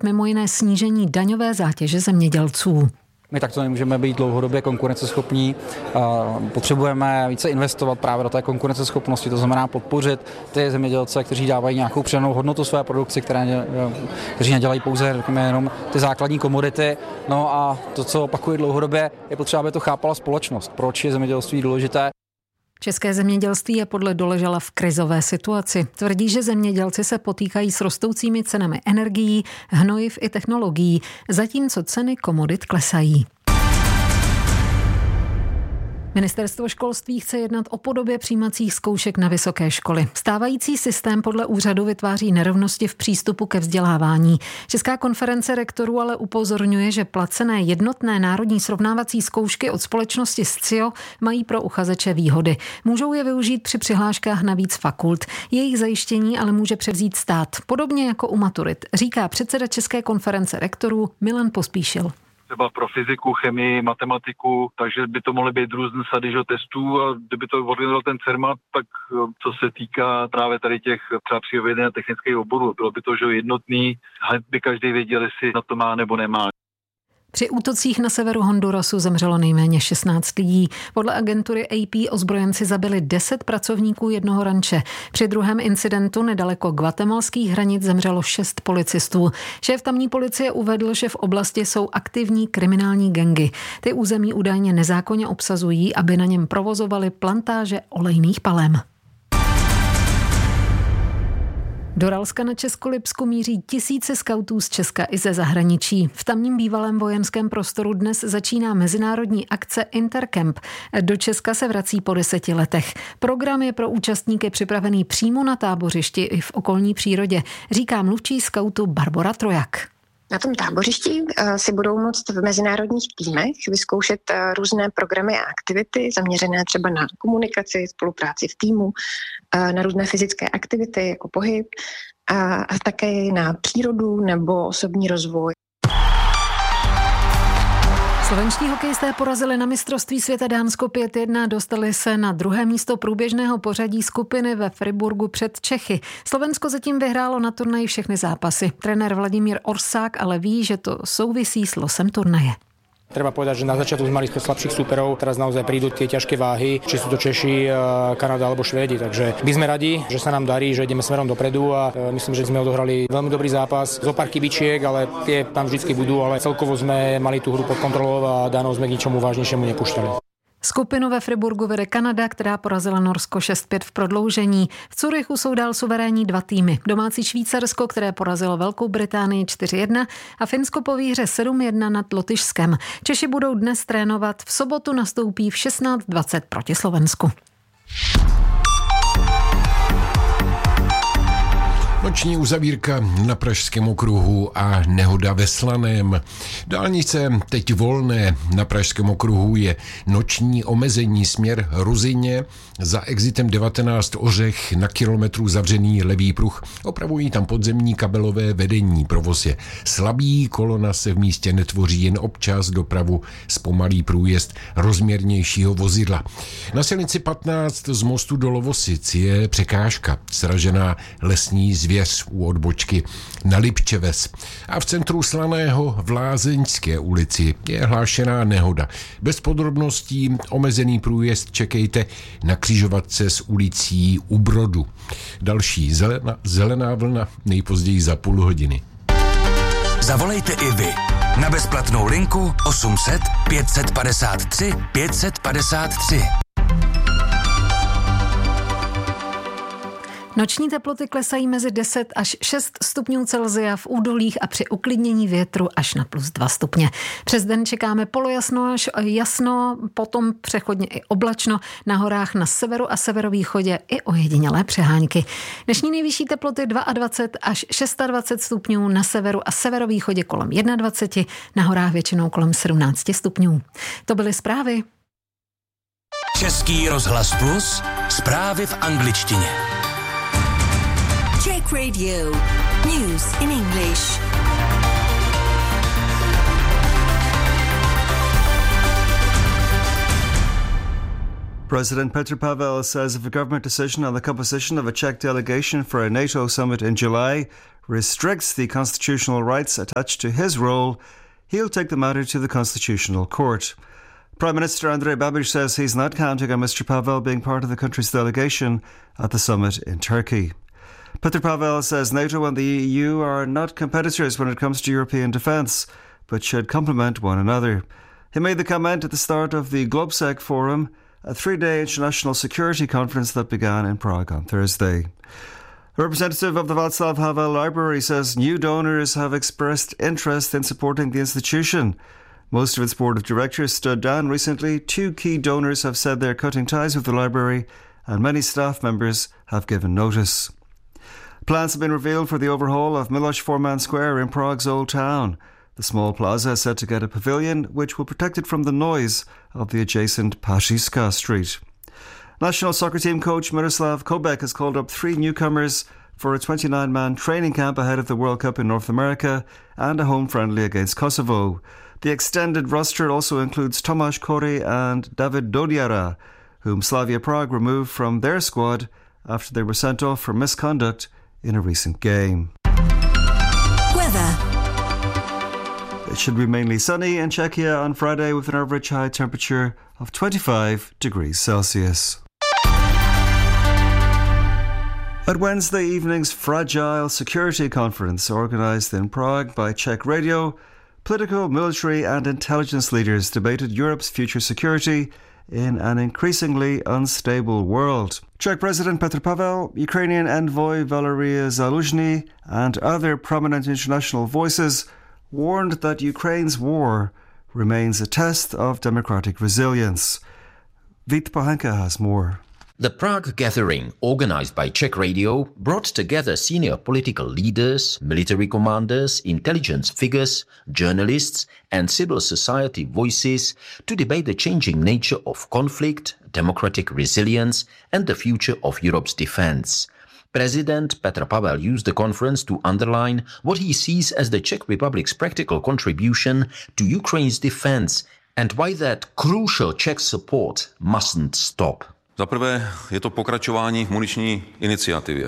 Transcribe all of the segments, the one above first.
mimo jiné snížení daňové zátěže zemědělců. My takto nemůžeme být dlouhodobě konkurenceschopní. Potřebujeme více investovat právě do té konkurenceschopnosti, to znamená podpořit ty zemědělce, kteří dávají nějakou přidanou hodnotu své produkci, kteří nedělají pouze jenom ty základní komodity. No a to, co opakuji dlouhodobě, je potřeba, aby to chápala společnost. Proč je zemědělství důležité? České zemědělství je podle Doležala v krizové situaci. Tvrdí, že zemědělci se potýkají s rostoucími cenami energií, hnojiv i technologií, zatímco ceny komodit klesají. Ministerstvo školství chce jednat o podobě přijímacích zkoušek na vysoké školy. Stávající systém podle úřadu vytváří nerovnosti v přístupu ke vzdělávání. Česká konference rektorů ale upozorňuje, že placené jednotné národní srovnávací zkoušky od společnosti SCIO mají pro uchazeče výhody. Můžou je využít při přihláškách na víc fakult. Jejich zajištění ale může převzít stát, podobně jako u maturit, říká předseda České konference rektorů Milan Pospíšil. Třeba pro fyziku, chemii, matematiku, takže by to mohly být různé sady testů a kdyby to organizoval ten CERMAT, tak co se týká právě tady těch třeba přírodovědných a technických oborů, bylo by to jednotný, by každý věděl, jestli na to má nebo nemá. Při útocích na severu Hondurasu zemřelo nejméně 16 lidí. Podle agentury AP ozbrojenci zabili 10 pracovníků jednoho ranče. Při druhém incidentu nedaleko guatemalských hranic zemřelo 6 policistů. Šéf tamní policie uvedl, že v oblasti jsou aktivní kriminální gangy. Ty území údajně nezákonně obsazují, aby na něm provozovali plantáže olejných palem. Do Ralska na Českolipsku míří tisíce skautů z Česka i ze zahraničí. V tamním bývalém vojenském prostoru dnes začíná mezinárodní akce Intercamp. Do Česka se vrací po 10 letech. Program je pro účastníky připravený přímo na tábořišti i v okolní přírodě, říká mluvčí skautu Barbora Trojak. Na tom tábořišti si budou moct v mezinárodních týmech vyzkoušet různé programy a aktivity zaměřené třeba na komunikaci, spolupráci v týmu, na různé fyzické aktivity jako pohyb a také na přírodu nebo osobní rozvoj. Slovenští hokejisté porazili na mistrovství světa Dánsko 5-1, dostali se na druhé místo průběžného pořadí skupiny ve Friburgu před Čechy. Slovensko zatím vyhrálo na turnaji všechny zápasy. Trenér Vladimír Orsák ale ví, že to souvisí s losem turnaje. Treba povedať, že na začiatku sme mali slabších súperov, teraz naozaj prídu tie ťažké váhy, či sú to Češi, Kanada alebo Švédi, takže my sme radi, že sa nám darí, že ideme smerom dopredu a myslím, že sme odohrali veľmi dobrý zápas. Zo pár chybičiek, ale tie tam vždycky budú, ale celkovo sme mali tú hru pod kontrolou a Dánov sme k ničomu vážnejšiemu nepúšťali. Skupinu ve Friburgu vede Kanada, která porazila Norsko 6-5 v prodloužení. V Curychu jsou dál suverénní 2 týmy. Domácí Švýcarsko, které porazilo Velkou Británii 4-1 a Finsko po výhře 7-1 nad Lotyšskem. Češi budou dnes trénovat, v sobotu nastoupí v 16:20 proti Slovensku. Noční uzavírka na Pražském okruhu a nehoda ve Slaném. Dálnice teď volné. Na Pražském okruhu je noční omezení směr Ruzyně. Za exitem 19 Ořech na kilometru zavřený levý pruh. Opravují tam podzemní kabelové vedení. Provoz je slabý, kolona se v místě netvoří, jen občas dopravu zpomalí průjezd rozměrnějšího vozidla. Na silnici 15 z mostu do Lovosic je překážka. Sražená lesní zvěř u odbočky na Lipčeves. A v centru Slaného v Lázeňské ulici je hlášená nehoda. Bez podrobností omezený průjezd čekejte na křižovatce s ulicí U Brodu. Další zelená vlna nejpozději za půl hodiny. Zavolejte i vy na bezplatnou linku 800 553 553. Noční teploty klesají mezi 10 až 6 stupňů Celsia v údolích a při uklidnění větru až na +2 stupně. Přes den čekáme polojasno až jasno, potom přechodně i oblačno, na horách na severu a severovýchodě i ojedinělé přehánky. Dnešní nejvyšší teploty 22 až 26 stupňů, na severu a severovýchodě kolem 21, na horách většinou kolem 17 stupňů. To byly zprávy. Český rozhlas Plus, zprávy v angličtině. Czech Radio. News in English. President Petr Pavel says if a government decision on the composition of a Czech delegation for a NATO summit in July restricts the constitutional rights attached to his role, he'll take the matter to the Constitutional Court. Prime Minister Andrej Babiš says he's not counting on Mr. Pavel being part of the country's delegation at the summit in Turkey. Petr Pavel says NATO and the EU are not competitors when it comes to European defence, but should complement one another. He made the comment at the start of the Globsec Forum, a 3-day international security conference that began in Prague on Thursday. A representative of the Václav Havel Library says new donors have expressed interest in supporting the institution. Most of its board of directors stood down recently. 2 key donors have said they're cutting ties with the library, and many staff members have given notice. Plans have been revealed for the overhaul of Miloš Forman Square in Prague's Old Town. The small plaza is set to get a pavilion which will protect it from the noise of the adjacent Pařížská Street. National soccer team coach Miroslav Kobek has called up 3 newcomers for a 29-man training camp ahead of the World Cup in North America and a home friendly against Kosovo. The extended roster also includes Tomáš Kori and David Dodiara, whom Slavia Prague removed from their squad after they were sent off for misconduct in a recent game. Weather. It should be mainly sunny in Czechia on Friday with an average high temperature of 25 degrees Celsius. At Wednesday evening's Fragile Security Conference organised in Prague by Czech Radio, political, military and intelligence leaders debated Europe's future security in an increasingly unstable world. Czech President Petr Pavel, Ukrainian envoy Valery Zaluzhny and other prominent international voices warned that Ukraine's war remains a test of democratic resilience. Vít Pohanka has more. The Prague gathering, organized by Czech Radio, brought together senior political leaders, military commanders, intelligence figures, journalists, and civil society voices to debate the changing nature of conflict, democratic resilience, and the future of Europe's defense. President Petr Pavel used the conference to underline what he sees as the Czech Republic's practical contribution to Ukraine's defense and why that crucial Czech support mustn't stop. Za prvé je to pokračování v muniční iniciativě.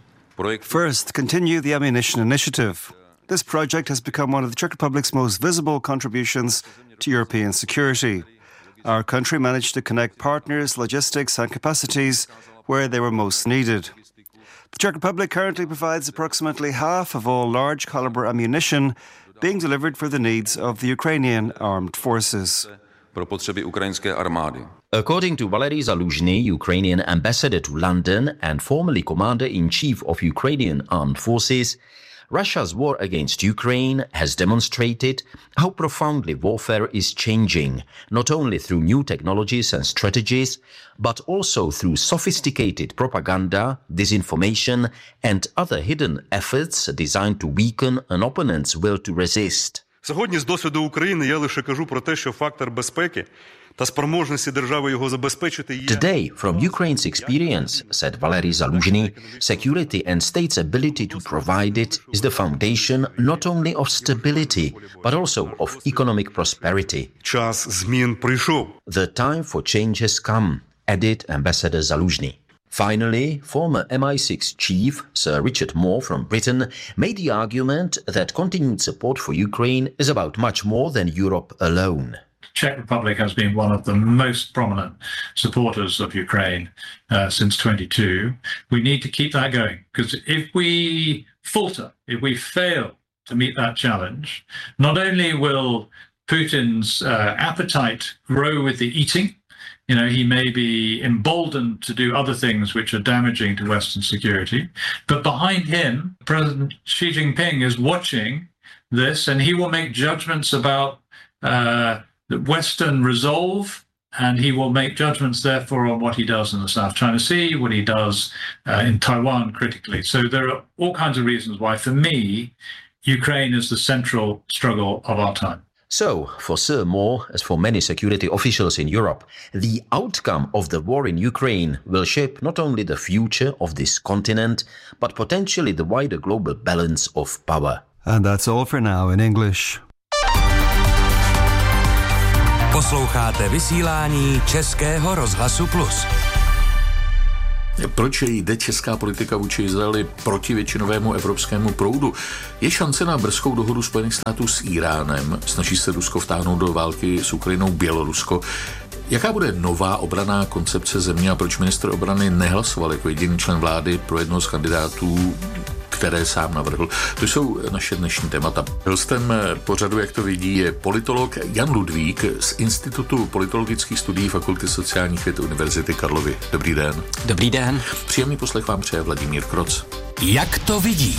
First, continue the ammunition initiative. This project has become one of the Czech Republic's most visible contributions to European security. Our country managed to connect partners, logistics and capacities where they were most needed. The Czech Republic currently provides approximately half of all large caliber ammunition being delivered for the needs of the Ukrainian armed forces. Pro potřeby ukrajinské armády. According to Valery Zaluzhny, Ukrainian ambassador to London and formerly commander-in-chief of Ukrainian armed forces, Russia's war against Ukraine has demonstrated how profoundly warfare is changing, not only through new technologies and strategies, but also through sophisticated propaganda, disinformation, and other hidden efforts designed to weaken an opponent's will to resist. Сьогодні з досвіду України я лише кажу про те, що фактор безпеки та спроможності держави його забезпечити є. Today, from Ukraine's experience, said Valery Zaluzhny, security and state's ability to provide it is the foundation not only of stability, but also of economic prosperity. Час змін прийшов. The time for change has come, added Ambassador Zaluzhny. Finally, former MI6 chief Sir Richard Moore from Britain made the argument that continued support for Ukraine is about much more than Europe alone. Czech Republic has been one of the most prominent supporters of Ukraine since 22. We need to keep that going, because if we falter, if we fail to meet that challenge, not only will Putin's appetite grow with the eating, you know, he may be emboldened to do other things which are damaging to Western security, but behind him, President Xi Jinping is watching this, and he will make judgments about the Western resolve, and he will make judgments, therefore, on what he does in the South China Sea, what he does in Taiwan critically. So there are all kinds of reasons why, for me, Ukraine is the central struggle of our time. So, for Sir Moore, as for many security officials in Europe, the outcome of the war in Ukraine will shape not only the future of this continent, but potentially the wider global balance of power. And that's all for now in English. Posloucháte vysílání Českého rozhlasu Plus. Proč jde česká politika vůči Izraeli proti většinovému evropskému proudu? Je šance na brzkou dohodu Spojených států s Iránem? Snaží se Rusko vtáhnout do války s Ukrajinou Bělorusko? Jaká bude nová obranná koncepce země a proč ministr obrany nehlasoval jako jediný člen vlády pro jednoho z kandidátů, které sám navrhl? To jsou naše dnešní témata. Hostem pořadu, jak to vidí, je politolog Jan Ludvík z Institutu politologických studií Fakulty sociálních věd Univerzity Karlovy. Dobrý den. Dobrý den. Příjemný poslech vám přeje Vladimír Kroc. Jak to vidí?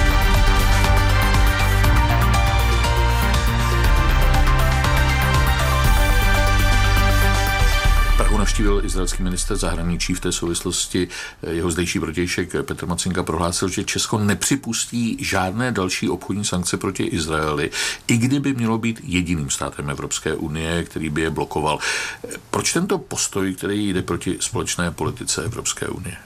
Prahu navštívil izraelský ministr zahraničí. V té souvislosti jeho zdejší protějšek Petr Macinka prohlásil, že Česko nepřipustí žádné další obchodní sankce proti Izraeli, i kdyby mělo být jediným státem Evropské unie, který by je blokoval. Proč tento postoj, který jde proti společné politice Evropské unie?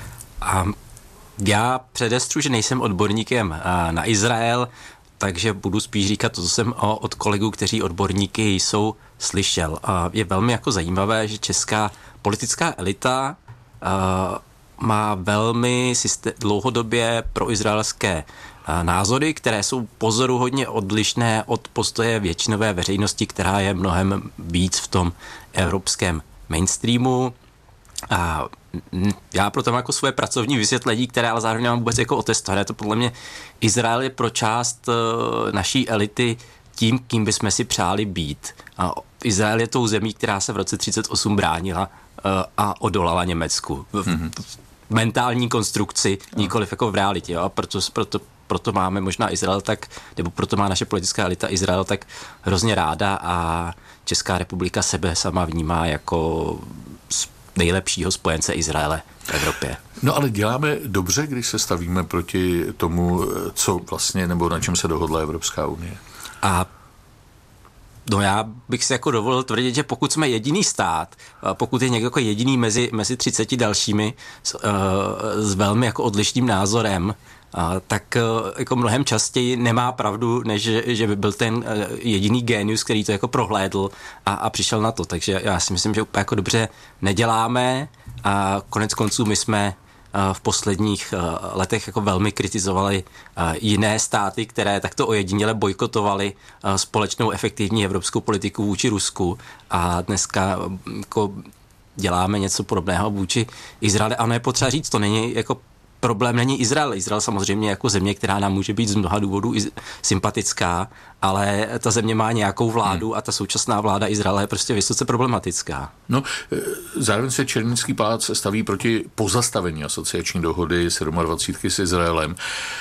Já předestřu, že nejsem odborníkem na Izrael, takže budu spíš říkat to, co jsem od kolegů, kteří odborníky jsou, slyšel. Je velmi jako zajímavé, že česká politická elita má velmi dlouhodobě proizraelské názory, které jsou pozoruhodně odlišné od postoje většinové veřejnosti, která je mnohem víc v tom evropském mainstreamu. A já proto mám jako svoje pracovní vysvětlení, které ale zároveň mám vůbec jako otestované. To podle mě Izrael je pro část naší elity tím, kým bychom si přáli být. A Izrael je tou zemí, která se v roce 1938 bránila a odolala Německu. V mentální konstrukci, nikoliv jako v realitě. Jo? A proto máme možná Izrael tak, nebo proto má naše politická elita Izrael tak hrozně ráda a Česká republika sebe sama vnímá jako nejlepšího spojence Izraele v Evropě. No ale děláme dobře, když se stavíme proti tomu, co vlastně, nebo na čem se dohodla Evropská unie. No já bych si jako dovolil tvrdit, že pokud jsme jediný stát, pokud je někdo jako jediný mezi 30 dalšími s velmi jako odlišným názorem, tak jako mnohem častěji nemá pravdu, než že by byl ten jediný génius, který to jako prohlédl a přišel na to. Takže já si myslím, že úplně jako dobře neděláme a konec konců my jsme v posledních letech jako velmi kritizovali jiné státy, které takto ojediněle bojkotovaly společnou efektivní evropskou politiku vůči Rusku a dneska jako děláme něco podobného vůči Izraeli. Ano, je potřeba říct, to není jako problém není Izrael. Izrael samozřejmě jako země, která nám může být z mnoha důvodů sympatická, ale ta země má nějakou vládu a ta současná vláda Izraele je prostě vysoce problematická. No, zároveň se Černínský palác staví proti pozastavení asociační dohody 27 s Izraelem.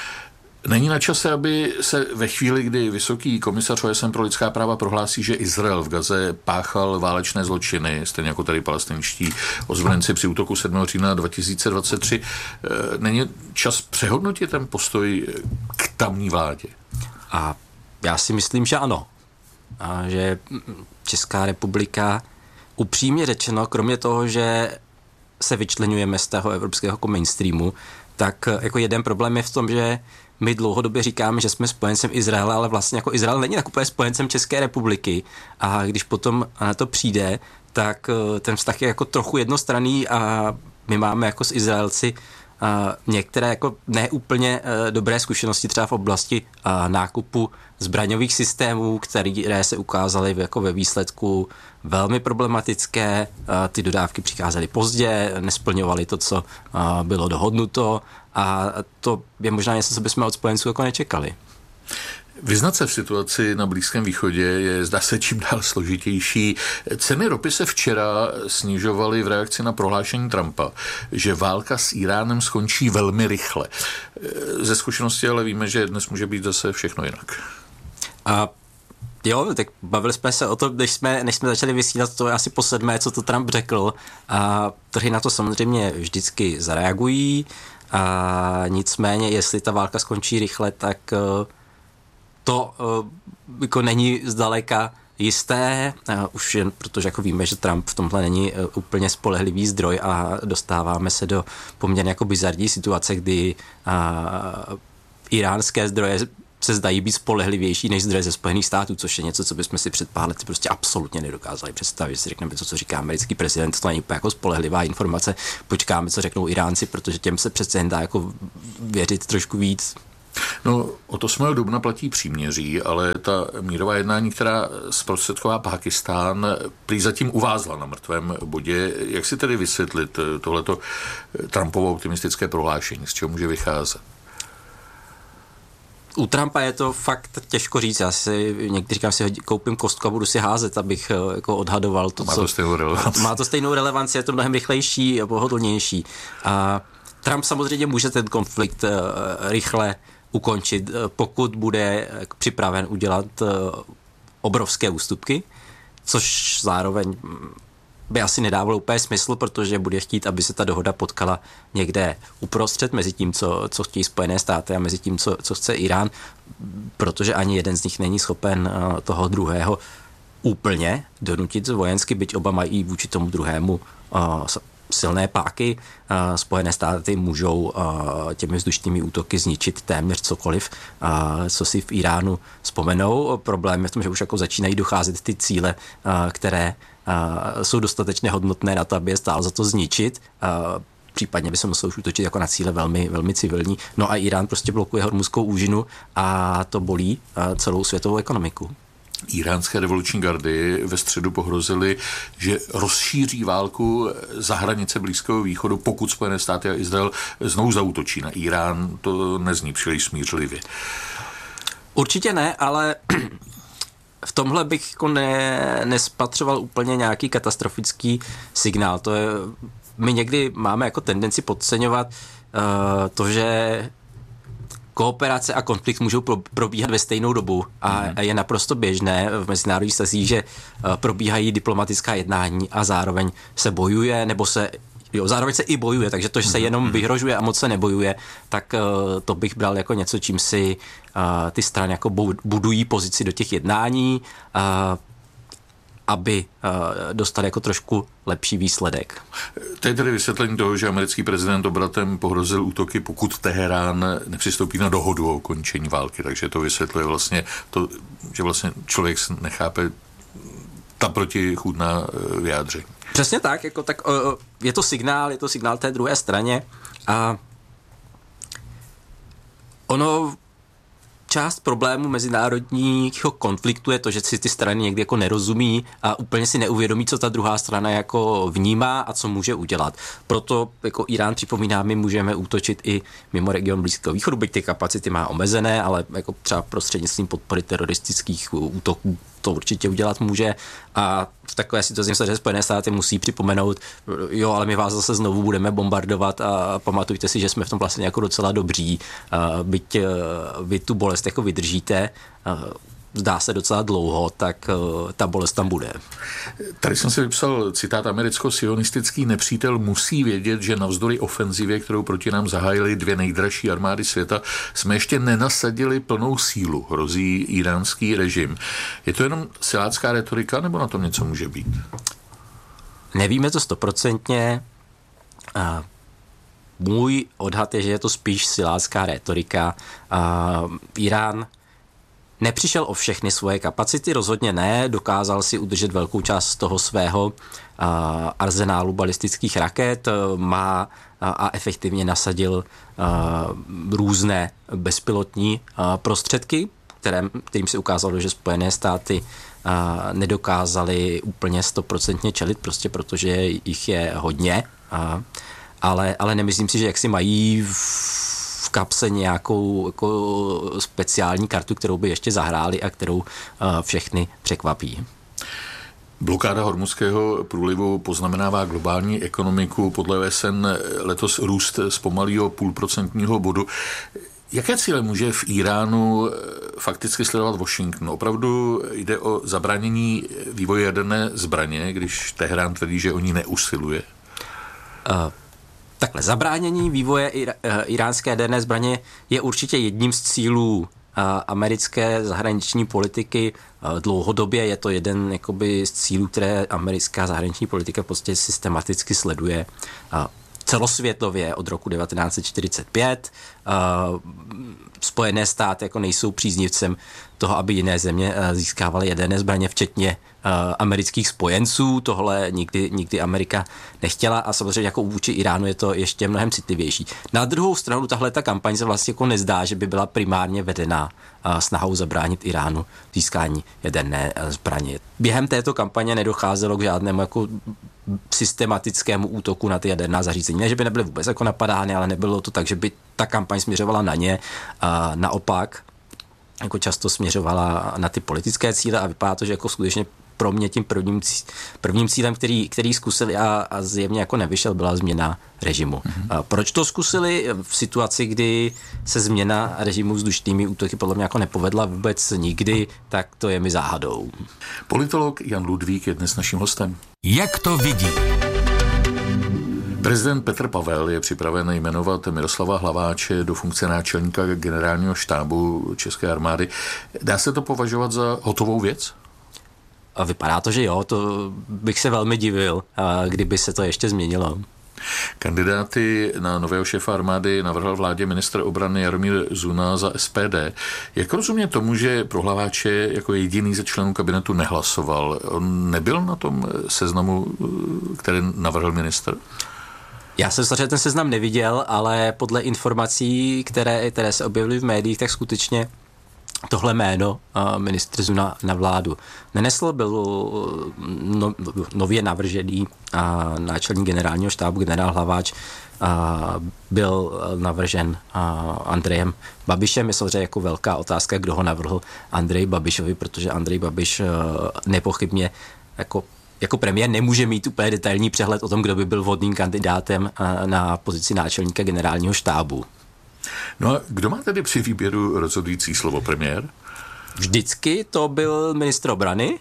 Není na čase, aby se ve chvíli, kdy vysoký komisař OSN pro lidská práva prohlásí, že Izrael v Gaze páchal válečné zločiny, stejně jako tady palestinští ozbrojenci při útoku 7. října 2023, není čas přehodnotit ten postoj k tamní vládě? A já si myslím, že ano. A že Česká republika upřímně řečeno, kromě toho, že se vyčleňujeme z toho evropského mainstreamu, tak jako jeden problém je v tom, že my dlouhodobě říkáme, že jsme spojencem Izraele, ale vlastně jako Izrael není tak úplně spojencem České republiky a když potom na to přijde, tak ten vztah je jako trochu jednostranný a my máme jako s Izraelci některé jako neúplně dobré zkušenosti třeba v oblasti nákupu zbraňových systémů, které se ukázaly jako ve výsledku velmi problematické. Ty dodávky přicházely pozdě, nesplňovaly to, co bylo dohodnuto a to je možná něco, co bychom od spojenců jako nečekali. Vyznat se v situaci na Blízkém východě je, zdá se, čím dál složitější. Ceny ropy se včera snižovaly v reakci na prohlášení Trumpa, že válka s Iránem skončí velmi rychle. Ze zkušenosti ale víme, že dnes může být zase všechno jinak. Jo, tak bavili jsme se o tom, než jsme začali vysílat, to je asi po 7., co to Trump řekl. A trhy na to samozřejmě vždycky zareagují. A nicméně, jestli ta válka skončí rychle, tak to jako není zdaleka jisté, už jen protože jako víme, že Trump v tomhle není úplně spolehlivý zdroj a dostáváme se do poměrně jako bizarní situace, kdy iránské zdroje se zdají být spolehlivější než zdroje ze Spojených států, což je něco, co bychom si před pár lety prostě absolutně nedokázali představit. Že si řekneme to, co říká americký prezident, to není úplně jako spolehlivá informace. Počkáme, co řeknou Iránci, protože těm se přece jen dá jako věřit trošku víc. No, od 8. dubna platí příměří, ale ta mírová jednání, která zprostředková Pákistán, prý zatím uvázla na mrtvém bodě. Jak si tedy vysvětlit tohleto Trumpovo optimistické prohlášení, z čeho může vycházet? U Trumpa je to fakt těžko říct. Já si někdy říkám, si koupím kostku a budu si házet, abych jako odhadoval to, má to stejnou relevanci. Má to stejnou relevanci, je to mnohem rychlejší a pohodlnější. A Trump samozřejmě může ten konflikt rychle ukončit, pokud bude připraven udělat obrovské ústupky, což zároveň by asi nedávalo úplně smysl, protože bude chtít, aby se ta dohoda potkala někde uprostřed mezi tím, co chtějí Spojené státy a mezi tím, co chce Irán, protože ani jeden z nich není schopen toho druhého úplně donutit vojensky, byť oba mají vůči tomu druhému silné páky. Spojené státy můžou těmi vzdušnými útoky zničit téměř cokoliv, co si v Iránu vzpomenou. Problém je v tom, že už jako začínají docházet ty cíle, které jsou dostatečně hodnotné na to, aby je stálo za to zničit. Případně by se musel už útočit jako na cíle velmi, velmi civilní. No a Irán prostě blokuje Hormuzskou úžinu a to bolí celou světovou ekonomiku. Iránské revoluční gardy ve středu pohrozily, že rozšíří válku za hranice Blízkého východu, pokud Spojené státy a Izrael znovu zaútočí na Irán. To nezní příliš smířlivě. Určitě ne, ale v tomhle bych jako nespatřoval úplně nějaký katastrofický signál. My někdy máme jako tendenci podceňovat to, že kooperace a konflikt můžou probíhat ve stejnou dobu a je naprosto běžné v mezinárodních vztazích, že probíhají diplomatická jednání a zároveň se bojuje, nebo zároveň se i bojuje, takže to, že se jenom vyhrožuje a moc se nebojuje, tak to bych bral jako něco, čím si ty strany jako budují pozici do těch jednání, aby dostali jako trošku lepší výsledek. To je tedy vysvětlení toho, že americký prezident obratem pohrozil útoky, pokud Teherán nepřistoupí na dohodu o ukončení války. Takže to vysvětluje vlastně to, že vlastně člověk nechápe ta protichůdná vyjádření. Přesně tak, je to signál té druhé straně a ono část problému mezinárodního konfliktu je to, že si ty strany někdy jako nerozumí a úplně si neuvědomí, co ta druhá strana jako vnímá a co může udělat. Proto jako Irán, připomíná, my můžeme útočit i mimo region Blízkého východu, byť ty kapacity má omezené, ale jako třeba prostřednictvím podpory teroristických útoků to určitě udělat může a v takové situaci se, že Spojené státy musí připomenout, jo, ale my vás zase znovu budeme bombardovat a pamatujte si, že jsme v tom vlastně jako docela dobří, byť vy tu bolest jako vydržíte, zdá se docela dlouho, tak ta bolest tam bude. Tady jsem si vypsal citát: americko-sionistický nepřítel musí vědět, že navzdory ofenzivě, kterou proti nám zahájily dvě nejdražší armády světa, jsme ještě nenasadili plnou sílu, hrozí iránský režim. Je to jenom silácká retorika, nebo na tom něco může být? Nevíme to 100%. Můj odhad je, že je to spíš silácká retorika. Irán nepřišel o všechny svoje kapacity, rozhodně ne, dokázal si udržet velkou část toho svého arzenálu balistických raket, má a efektivně nasadil různé bezpilotní prostředky, kterým se ukázalo, že Spojené státy nedokázaly úplně 100% čelit, prostě protože jich je hodně, ale nemyslím si, že jak si mají v kapse nějakou jako speciální kartu, kterou by ještě zahráli a kterou všechny překvapí. Blokáda Hormuzského průlivu poznamenává globální ekonomiku. Podle OSN letos růst zpomalí o 0,5% bodu. Jaké cíle může v Iránu fakticky sledovat Washington? Opravdu jde o zabránění vývoje jaderné zbraně, když Teherán tvrdí, že o ní neusiluje? Takhle, zabránění vývoje iránské jaderné zbraně je určitě jedním z cílů americké zahraniční politiky. Dlouhodobě je to jeden jakoby z cílů, které americká zahraniční politika prostě systematicky sleduje celosvětově od roku 1945. Spojené státy jako nejsou příznivcem toho, aby jiné země získávaly jaderné zbraně, včetně amerických spojenců. Tohle nikdy Amerika nechtěla a samozřejmě jako vůči Iránu je to ještě mnohem citlivější. Na druhou stranu tahle ta kampaň se vlastně jako nezdá, že by byla primárně vedená snahou zabránit Iránu získání jaderné zbraně. Během této kampaně nedocházelo k žádnému jako systematickému útoku na ty jaderná zařízení. Ne, že by nebyly vůbec jako napadány, ale nebylo to tak, že by ta kampaň směřovala na ně. Naopak jako často směřovala na ty politické cíle a vypadá to, že jako skutečně pro mě tím prvním cílem, který zkusili a zjevně jako nevyšel, byla změna režimu. Proč to zkusili v situaci, kdy se změna režimu vzdušnými útoky podle mě jako nepovedla vůbec nikdy, tak to je mi záhadou. Politolog Jan Ludvík je dnes naším hostem. Jak to vidí? Prezident Petr Pavel je připraven jmenovat Miroslava Hlaváče do funkce náčelníka generálního štábu České armády. Dá se to považovat za hotovou věc? A vypadá to, že jo, to bych se velmi divil, kdyby se to ještě změnilo. Kandidáty na nového šéfa armády navrhl vládě ministr obrany Jaromír Zuna za SPD. Jak rozumět tomu, že pro Hlaváče jako jediný ze členů kabinetu nehlasoval? On nebyl na tom seznamu, který navrhl ministr? Já jsem samozřejmě ten seznam neviděl, ale podle informací, které se objevily v médiích, tak skutečně tohle jméno ministr Zuna na vládu nenesl, byl nově navržený náčelník generálního štábu generál Hlaváč byl navržen Andrejem Babišem. Je samozřejmě jako velká otázka, kdo ho navrhl Andreji Babišovi, protože Andrej Babiš nepochybně jako premiér nemůže mít úplně detailní přehled o tom, kdo by byl vhodným kandidátem na pozici náčelníka generálního štábu. No a kdo má tedy při výběru rozhodující slovo, premiér? Vždycky to byl ministr obrany,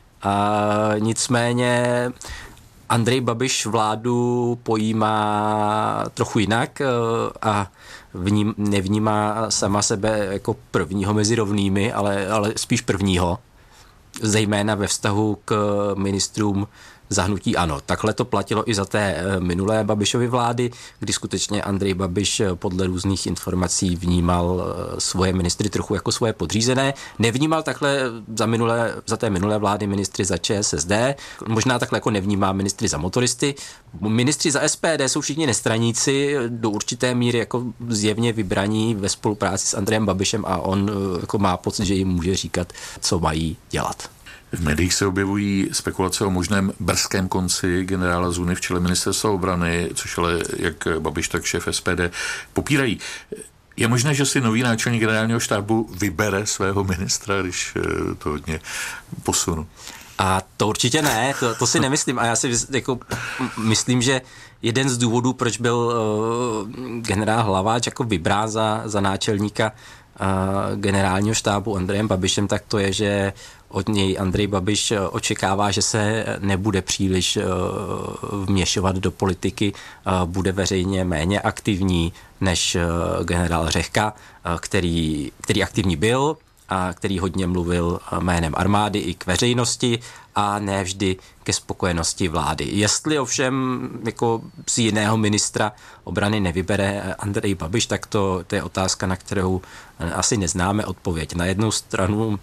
nicméně Andrej Babiš vládu pojímá trochu jinak a nevnímá sama sebe jako prvního mezi rovnými, ale spíš prvního, zejména ve vztahu k ministrům za hnutí ANO. Takhle to platilo i za té minulé Babišovy vlády, kdy skutečně Andrej Babiš podle různých informací vnímal svoje ministry trochu jako svoje podřízené. Nevnímal takhle za té minulé vlády ministry za ČSSD, možná takhle jako nevnímá ministry za motoristy. Ministři za SPD jsou všichni nestraníci, do určité míry jako zjevně vybraní ve spolupráci s Andrejem Babišem a on jako má pocit, že jim může říkat, co mají dělat. V médiích se objevují spekulace o možném brzkém konci generála Zuny v čele ministerstva obrany, což ale jak Babiš, tak šéf SPD popírají. Je možné, že si nový náčelník generálního štábu vybere svého ministra, když to hodně posunu? A to určitě ne, to si nemyslím. A já si jako myslím, že jeden z důvodů, proč byl generál Hlaváč jako vybrán za náčelníka generálního štábu Andrejem Babišem, tak to je, že od něj Andrej Babiš očekává, že se nebude příliš vměšovat do politiky, bude veřejně méně aktivní než generál Řehka, který aktivní byl a který hodně mluvil jménem armády i k veřejnosti a ne vždy ke spokojenosti vlády. Jestli ovšem jako si jiného ministra obrany nevybere Andrej Babiš, tak to je otázka, na kterou asi neznáme odpověď. Na jednu stranu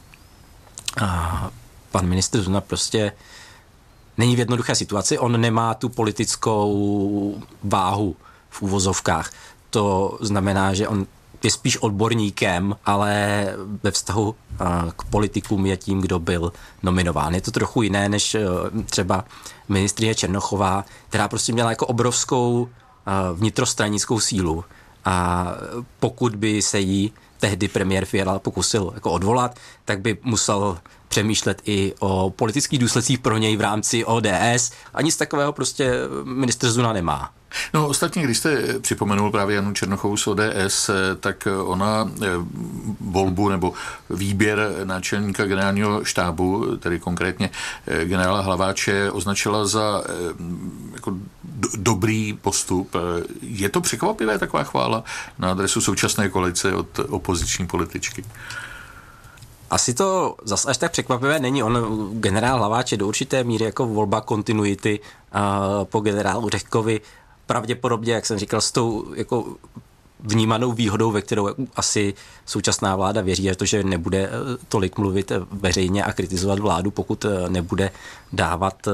pan ministr Zuna prostě není v jednoduché situaci, on nemá tu politickou váhu v úvozovkách. To znamená, že on je spíš odborníkem, ale ve vztahu k politikům je tím, kdo byl nominován. Je to trochu jiné než třeba ministryně Černochová, která prostě měla jako obrovskou vnitrostranickou sílu a pokud by se jí tehdy premiér Fiala pokusil jako odvolat, tak by musel přemýšlet i o politických důsledcích pro něj v rámci ODS a nic takového prostě ministr Zuna nemá. No ostatně, když jste připomenul právě Janu Černochovou z ODS, tak ona volbu nebo výběr náčelníka generálního štábu, tedy konkrétně generála Hlaváče, označila za jako dobrý postup. Je to překvapivé taková chvála na adresu současné koalice od opoziční političky? Asi to zase až tak překvapivé není. On, generál Hlaváč, je do určité míry jako volba kontinuity po generálu Řehkovi. Pravděpodobně, jak jsem říkal, s tou jako vnímanou výhodou, ve kterou asi současná vláda věří, je to, že nebude tolik mluvit veřejně a kritizovat vládu, pokud nebude dávat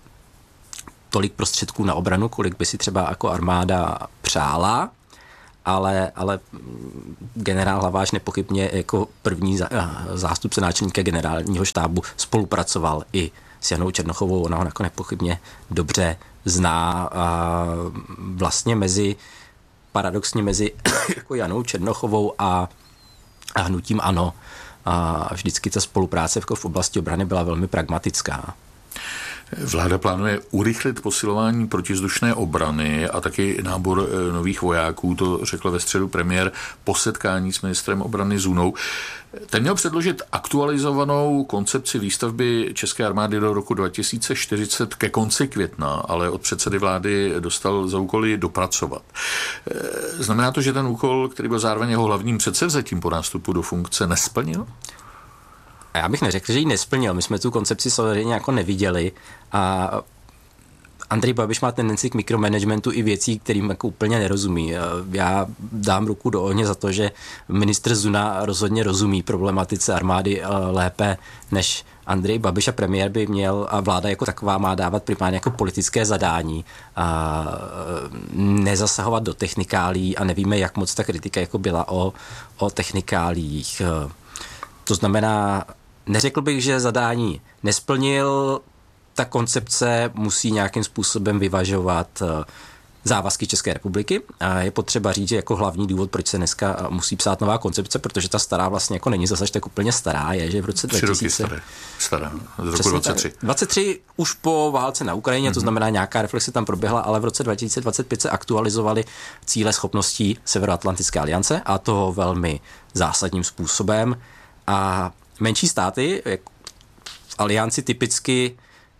tolik prostředků na obranu, kolik by si třeba jako armáda přála, ale generál Hlaváč nepochybně jako první zástupce náčelníka generálního štábu spolupracoval i s Janou Černochovou, ona ho jako nepochybně dobře zná a vlastně paradoxně mezi jako Janou Černochovou a hnutím ANO a vždycky ta spolupráce v oblasti obrany byla velmi pragmatická. Vláda plánuje urychlit posilování protizdušné obrany a taky nábor nových vojáků, to řekl ve středu premiér po setkání s ministrem obrany Zunou. Ten měl předložit aktualizovanou koncepci výstavby české armády do roku 2040 ke konci května, ale od předsedy vlády dostal za úkol ji dopracovat. Znamená to, že ten úkol, který byl zároveň jeho hlavním předsevzetím po nástupu do funkce, nesplnil? A já bych neřekl, že ji nesplnil. My jsme tu koncepci samozřejmě jako neviděli a Andrej Babiš má tendenci k mikromanagementu i věcí, kterým jako úplně nerozumí. Já dám ruku do ohně za to, že ministr Zuna rozhodně rozumí problematice armády lépe než Andrej Babiš a premiér by měl a vláda jako taková má dávat primárně jako politické zadání a nezasahovat do technikálí a nevíme, jak moc ta kritika jako byla o technikálích. To znamená, neřekl bych, že zadání nesplnil, ta koncepce musí nějakým způsobem vyvažovat závazky České republiky a je potřeba říct, že jako hlavní důvod, proč se dneska musí psát nová koncepce, protože ta stará vlastně jako není zase tak úplně stará, je, že v roce 2000... stará, z roku 23. 23 už po válce na Ukrajině, to znamená nějaká reflexe tam proběhla, ale v roce 2025 se aktualizovaly cíle schopností Severoatlantické aliance a to velmi zásadním způsobem a menší státy v alianci typicky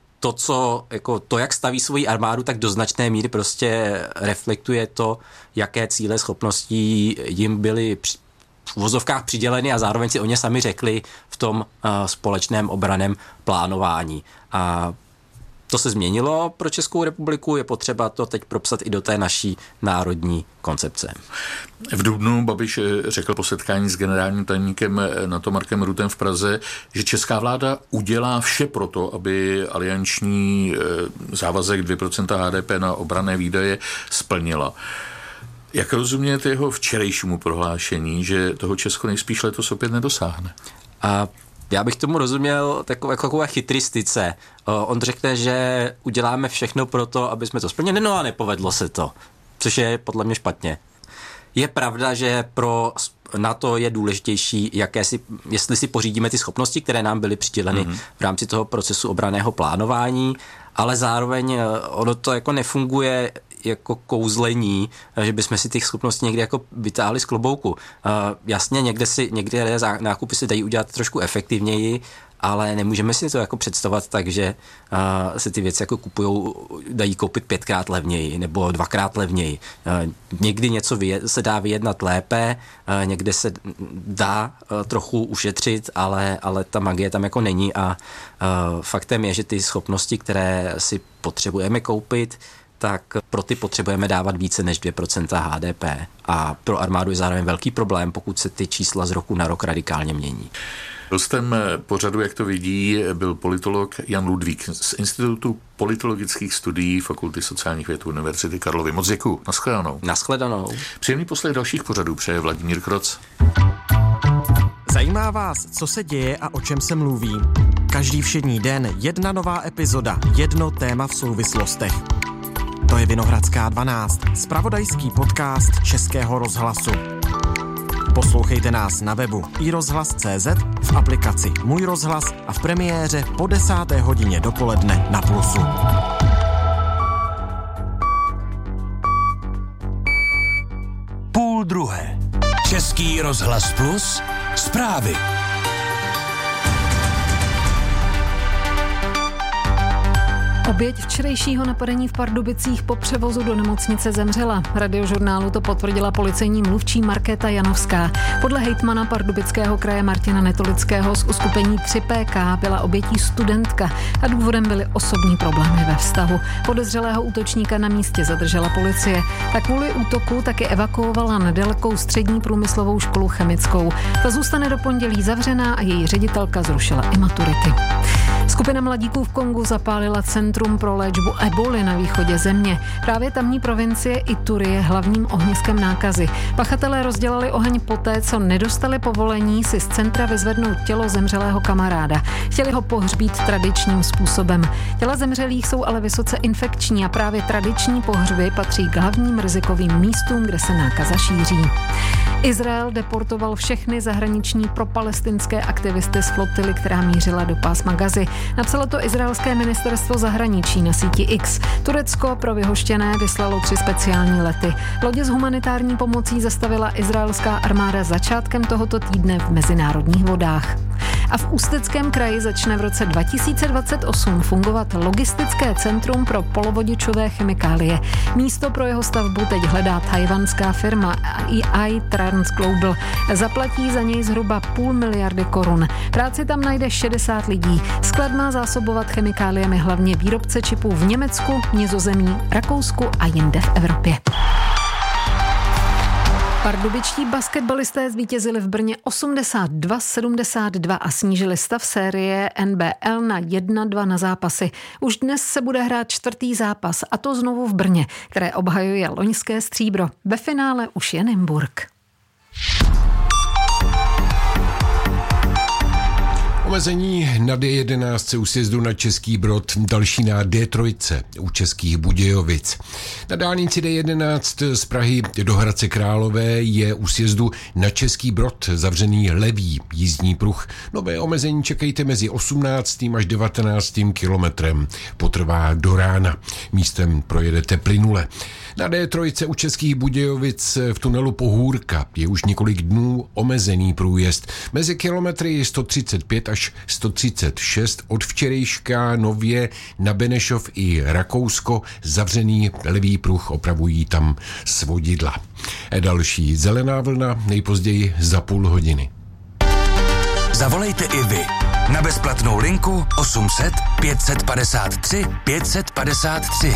to, jak staví svoji armádu, tak do značné míry prostě reflektuje to, jaké cíle schopností jim byly v uvozovkách přiděleny a zároveň si o ně sami řekli v tom společném obranném plánování. A to se změnilo pro Českou republiku, je potřeba to teď propsat i do té naší národní koncepce. V dubnu Babiš řekl po setkání s generálním tajemníkem NATO Markem Ruttem v Praze, že česká vláda udělá vše pro to, aby alianční závazek 2% HDP na obranné výdaje splnila. Jak rozumějete jeho včerejšímu prohlášení, že toho Česko nejspíš letos opět nedosáhne? Já bych tomu rozuměl takové chytristice. On řekne, že uděláme všechno pro to, aby jsme to splnili, no a nepovedlo se to, což je podle mě špatně. Je pravda, že pro NATO je důležitější, jestli si pořídíme ty schopnosti, které nám byly přiděleny v rámci toho procesu obranného plánování, ale zároveň ono to jako nefunguje jako kouzlení, že bychom si těch schopností někdy jako vytáhli z klobouku. Jasně, někde nákupy se dají udělat trošku efektivněji, ale nemůžeme si to jako představovat tak, že se ty věci jako dají koupit 5krát levněji nebo 2krát levněji. Někdy něco se dá vyjednat lépe, někde se dá trochu ušetřit, ale ta magie tam jako není a faktem je, že ty schopnosti, které si potřebujeme koupit, tak pro ty potřebujeme dávat více než 2% HDP. A pro armádu je zároveň velký problém, pokud se ty čísla z roku na rok radikálně mění. Hostem pořadu, jak to vidí, byl politolog Jan Ludvík z Institutu politologických studií Fakulty sociálních věd Univerzity Karlovy. Moc děkuju. Naschledanou. Naschledanou. Příjemný poslech dalších pořadů přeje Vladimír Kroc. Zajímá vás, co se děje a o čem se mluví? Každý všední den jedna nová epizoda, jedno téma v souvislostech. To je Vinohradská 12, zpravodajský podcast Českého rozhlasu. Poslouchejte nás na webu iRozhlas.cz, v aplikaci Můj rozhlas a v premiéře po 10. hodině dopoledne na Plusu. Půl druhé. Český rozhlas Plus, zprávy. Oběť včerejšího napadení v Pardubicích po převozu do nemocnice zemřela. Radiožurnálu to potvrdila policejní mluvčí Markéta Janovská. Podle hejtmana Pardubického kraje Martina Netolického z uskupení 3PK byla obětí studentka a důvodem byly osobní problémy ve vztahu. Podezřelého útočníka na místě zadržela policie. Tak kvůli útoku taky evakuovala nedalekou střední průmyslovou školu chemickou. Ta zůstane do pondělí zavřená a její ředitelka zrušila i maturity. Skupina mladíků v Kongu zapálila centrum pro léčbu eboly na východě země. Právě tamní provincie Ituri je hlavním ohniskem nákazy. Pachatelé rozdělali oheň poté, co nedostali povolení si z centra vyzvednout tělo zemřelého kamaráda. Chtěli ho pohřbít tradičním způsobem. Těla zemřelých jsou ale vysoce infekční a právě tradiční pohřby patří k hlavním rizikovým místům, kde se nákaza šíří. Izrael deportoval všechny zahraniční propalestinské aktivisty z flotily, která mířila do pásma Gazy. Napsalo to izraelské ministerstvo zahraničí na síti X. Turecko pro vyhoštěné vyslalo 3 speciální lety. Lodě s humanitární pomocí zastavila izraelská armáda začátkem tohoto týdne v mezinárodních vodách. A v Ústeckém kraji začne v roce 2028 fungovat logistické centrum pro polovodičové chemikálie. Místo pro jeho stavbu teď hledá tchajwanská firma EI Trans Global. Zaplatí za něj zhruba 500 miliardy korun. Práci tam najde 60 lidí. Sklad má zásobovat chemikáliemi hlavně výrobce čipů v Německu, Nizozemí, Rakousku a jinde v Evropě. Pardubičtí basketbalisté zvítězili v Brně 82-72 a snížili stav série NBL na 1-2 na zápasy. Už dnes se bude hrát 4. zápas, a to znovu v Brně, které obhajuje loňské stříbro. Ve finále už je Nymburk. Omezení na D11 u sjezdu na Český Brod, další na D3 u Českých Budějovic. Na dálnici D11 z Prahy do Hradce Králové je u sjezdu na Český Brod zavřený levý jízdní pruh. Nové omezení čekejte mezi 18. až 19. kilometrem. Potrvá do rána. Místem projedete plynule. Na D3 u Českých Budějovic v tunelu Pohůrka je už několik dnů omezený průjezd. Mezi kilometry 135 až 136 od včerejška nově na Benešov i Rakousko zavřený levý pruh, opravují tam svodidla. Další zelená vlna nejpozději za půl hodiny. Zavolejte i vy na bezplatnou linku 800 553 553.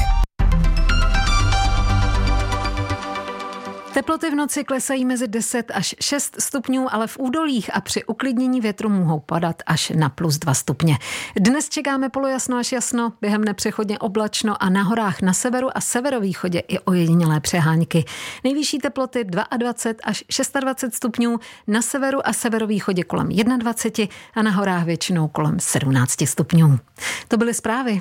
Teploty v noci klesají mezi 10 až 6 stupňů, ale v údolích a při uklidnění větru mohou padat až na +2 stupně. Dnes čekáme polojasno až jasno, během nepřechodně oblačno a na horách na severu a severovýchodě i ojedinělé přehánky. Nejvyšší teploty 22 až 26 stupňů, na severu a severovýchodě kolem 21 a na horách většinou kolem 17 stupňů. To byly zprávy.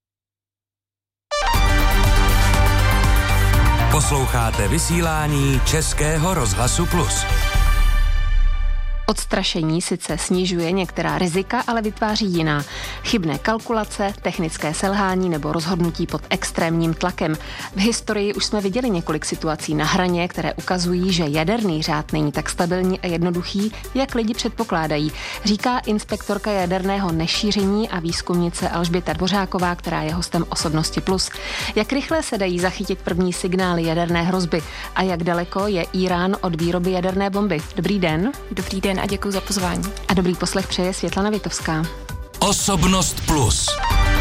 Posloucháte vysílání Českého rozhlasu Plus. Odstrašení sice snižuje některá rizika, ale vytváří jiná. Chybné kalkulace, technické selhání nebo rozhodnutí pod extrémním tlakem. V historii už jsme viděli několik situací na hraně, které ukazují, že jaderný řád není tak stabilní a jednoduchý, jak lidi předpokládají, říká inspektorka jaderného nešíření a výzkumnice Alžběta Dvořáková, která je hostem Osobnosti Plus. Jak rychle se dají zachytit první signály jaderné hrozby a jak daleko je Írán od výroby jaderné bomby? Dobrý den. Dobrý den a děkuji za pozvání. A dobrý poslech přeje Světlana Vitovská. Osobnost Plus.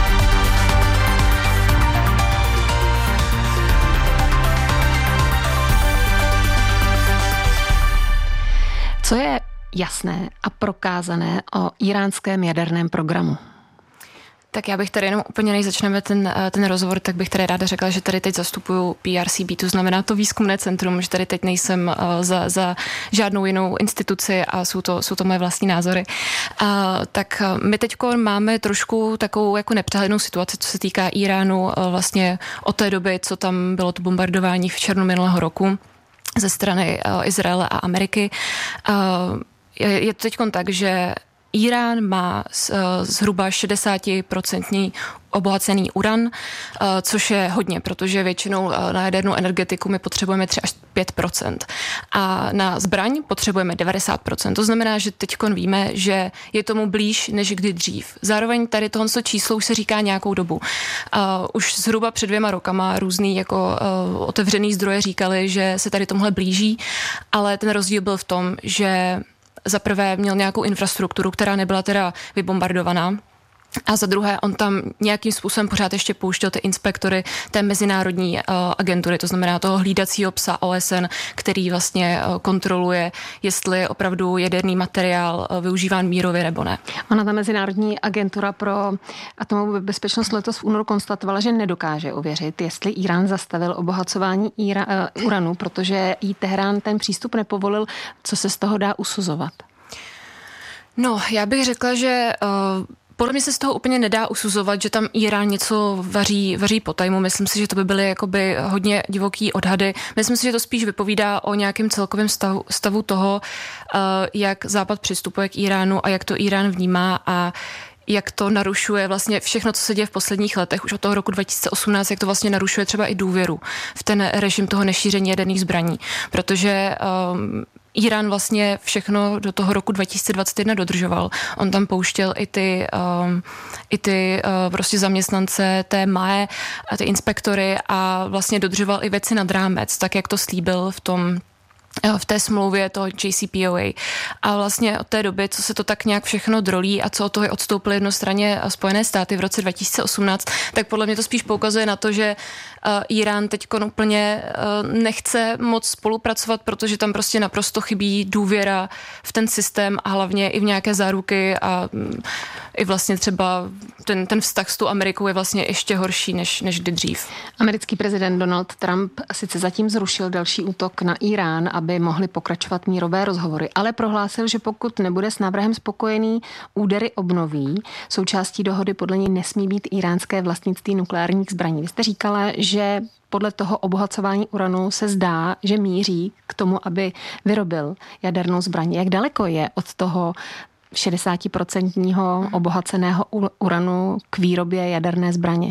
Co je jasné a prokázané o íránském jaderném programu? Tak já bych tady jenom úplně, než začneme ten rozhovor, tak bych tady ráda řekla, že tady teď zastupuju PRCB, to znamená to výzkumné centrum, že tady teď nejsem za žádnou jinou instituci a jsou to moje vlastní názory. Tak my teď máme trošku takovou jako nepřehlednou situaci, co se týká Iránu vlastně od té doby, co tam bylo to bombardování v červnu minulého roku ze strany Izraele a Ameriky. Je to teď tak, že Irán má zhruba 60% obohacený uran, což je hodně, protože většinou na jadernou energetiku my potřebujeme 3 až 5%. A na zbraň potřebujeme 90%. To znamená, že teď víme, že je tomu blíž než kdy dřív. Zároveň tady tohle číslo už se říká nějakou dobu. Už zhruba před 2 rokama různý jako otevřený zdroje říkali, že se tady tomuhle blíží, ale ten rozdíl byl v tom, že za prvé měl nějakou infrastrukturu, která nebyla teda vybombardovaná, a za druhé, on tam nějakým způsobem pořád ještě pouštěl ty inspektory té mezinárodní agentury, to znamená toho hlídacího psa OSN, který vlastně kontroluje, jestli je opravdu jaderný materiál využíván mírově nebo ne. Ona ta mezinárodní agentura pro atomovou bezpečnost letos v únoru konstatovala, že nedokáže ověřit, jestli Irán zastavil obohacování uranu, protože jí Teherán ten přístup nepovolil. Co se z toho dá usuzovat? No, já bych řekla, že podle mě se z toho úplně nedá usuzovat, že tam Irán něco vaří po tajmu. Myslím si, že to by byly jakoby hodně divoký odhady. Myslím si, že to spíš vypovídá o nějakém celkovém stavu toho, jak Západ přistupuje k Iránu a jak to Irán vnímá a jak to narušuje vlastně všechno, co se děje v posledních letech, už od toho roku 2018, jak to vlastně narušuje třeba i důvěru v ten režim toho nešíření jaderných zbraní. Protože Irán vlastně všechno do toho roku 2021 dodržoval. On tam pouštěl i ty prostě zaměstnance té MAE a ty inspektory a vlastně dodržoval i věci nad rámec, tak jak to slíbil v té smlouvě toho JCPOA. A vlastně od té doby, co se to tak nějak všechno drolí a co od toho je odstoupily jednostranně Spojené státy v roce 2018, tak podle mě to spíš poukazuje na to, že Irán teď úplně nechce moc spolupracovat, protože tam prostě naprosto chybí důvěra v ten systém a hlavně i v nějaké záruky a i vlastně třeba ten vztah s tou Amerikou je vlastně ještě horší než kdy dřív. Americký prezident Donald Trump sice zatím zrušil další útok na Irán, aby mohly pokračovat mírové rozhovory, ale prohlásil, že pokud nebude s návrhem spokojený, údery obnoví. Součástí dohody podle něj nesmí být iránské vlastnictví nukleárních zbraní. Vy jste říkala, že podle toho obohacování uranu se zdá, že míří k tomu, aby vyrobil jadernou zbraň. Jak daleko je od toho 60% obohaceného uranu k výrobě jaderné zbraně?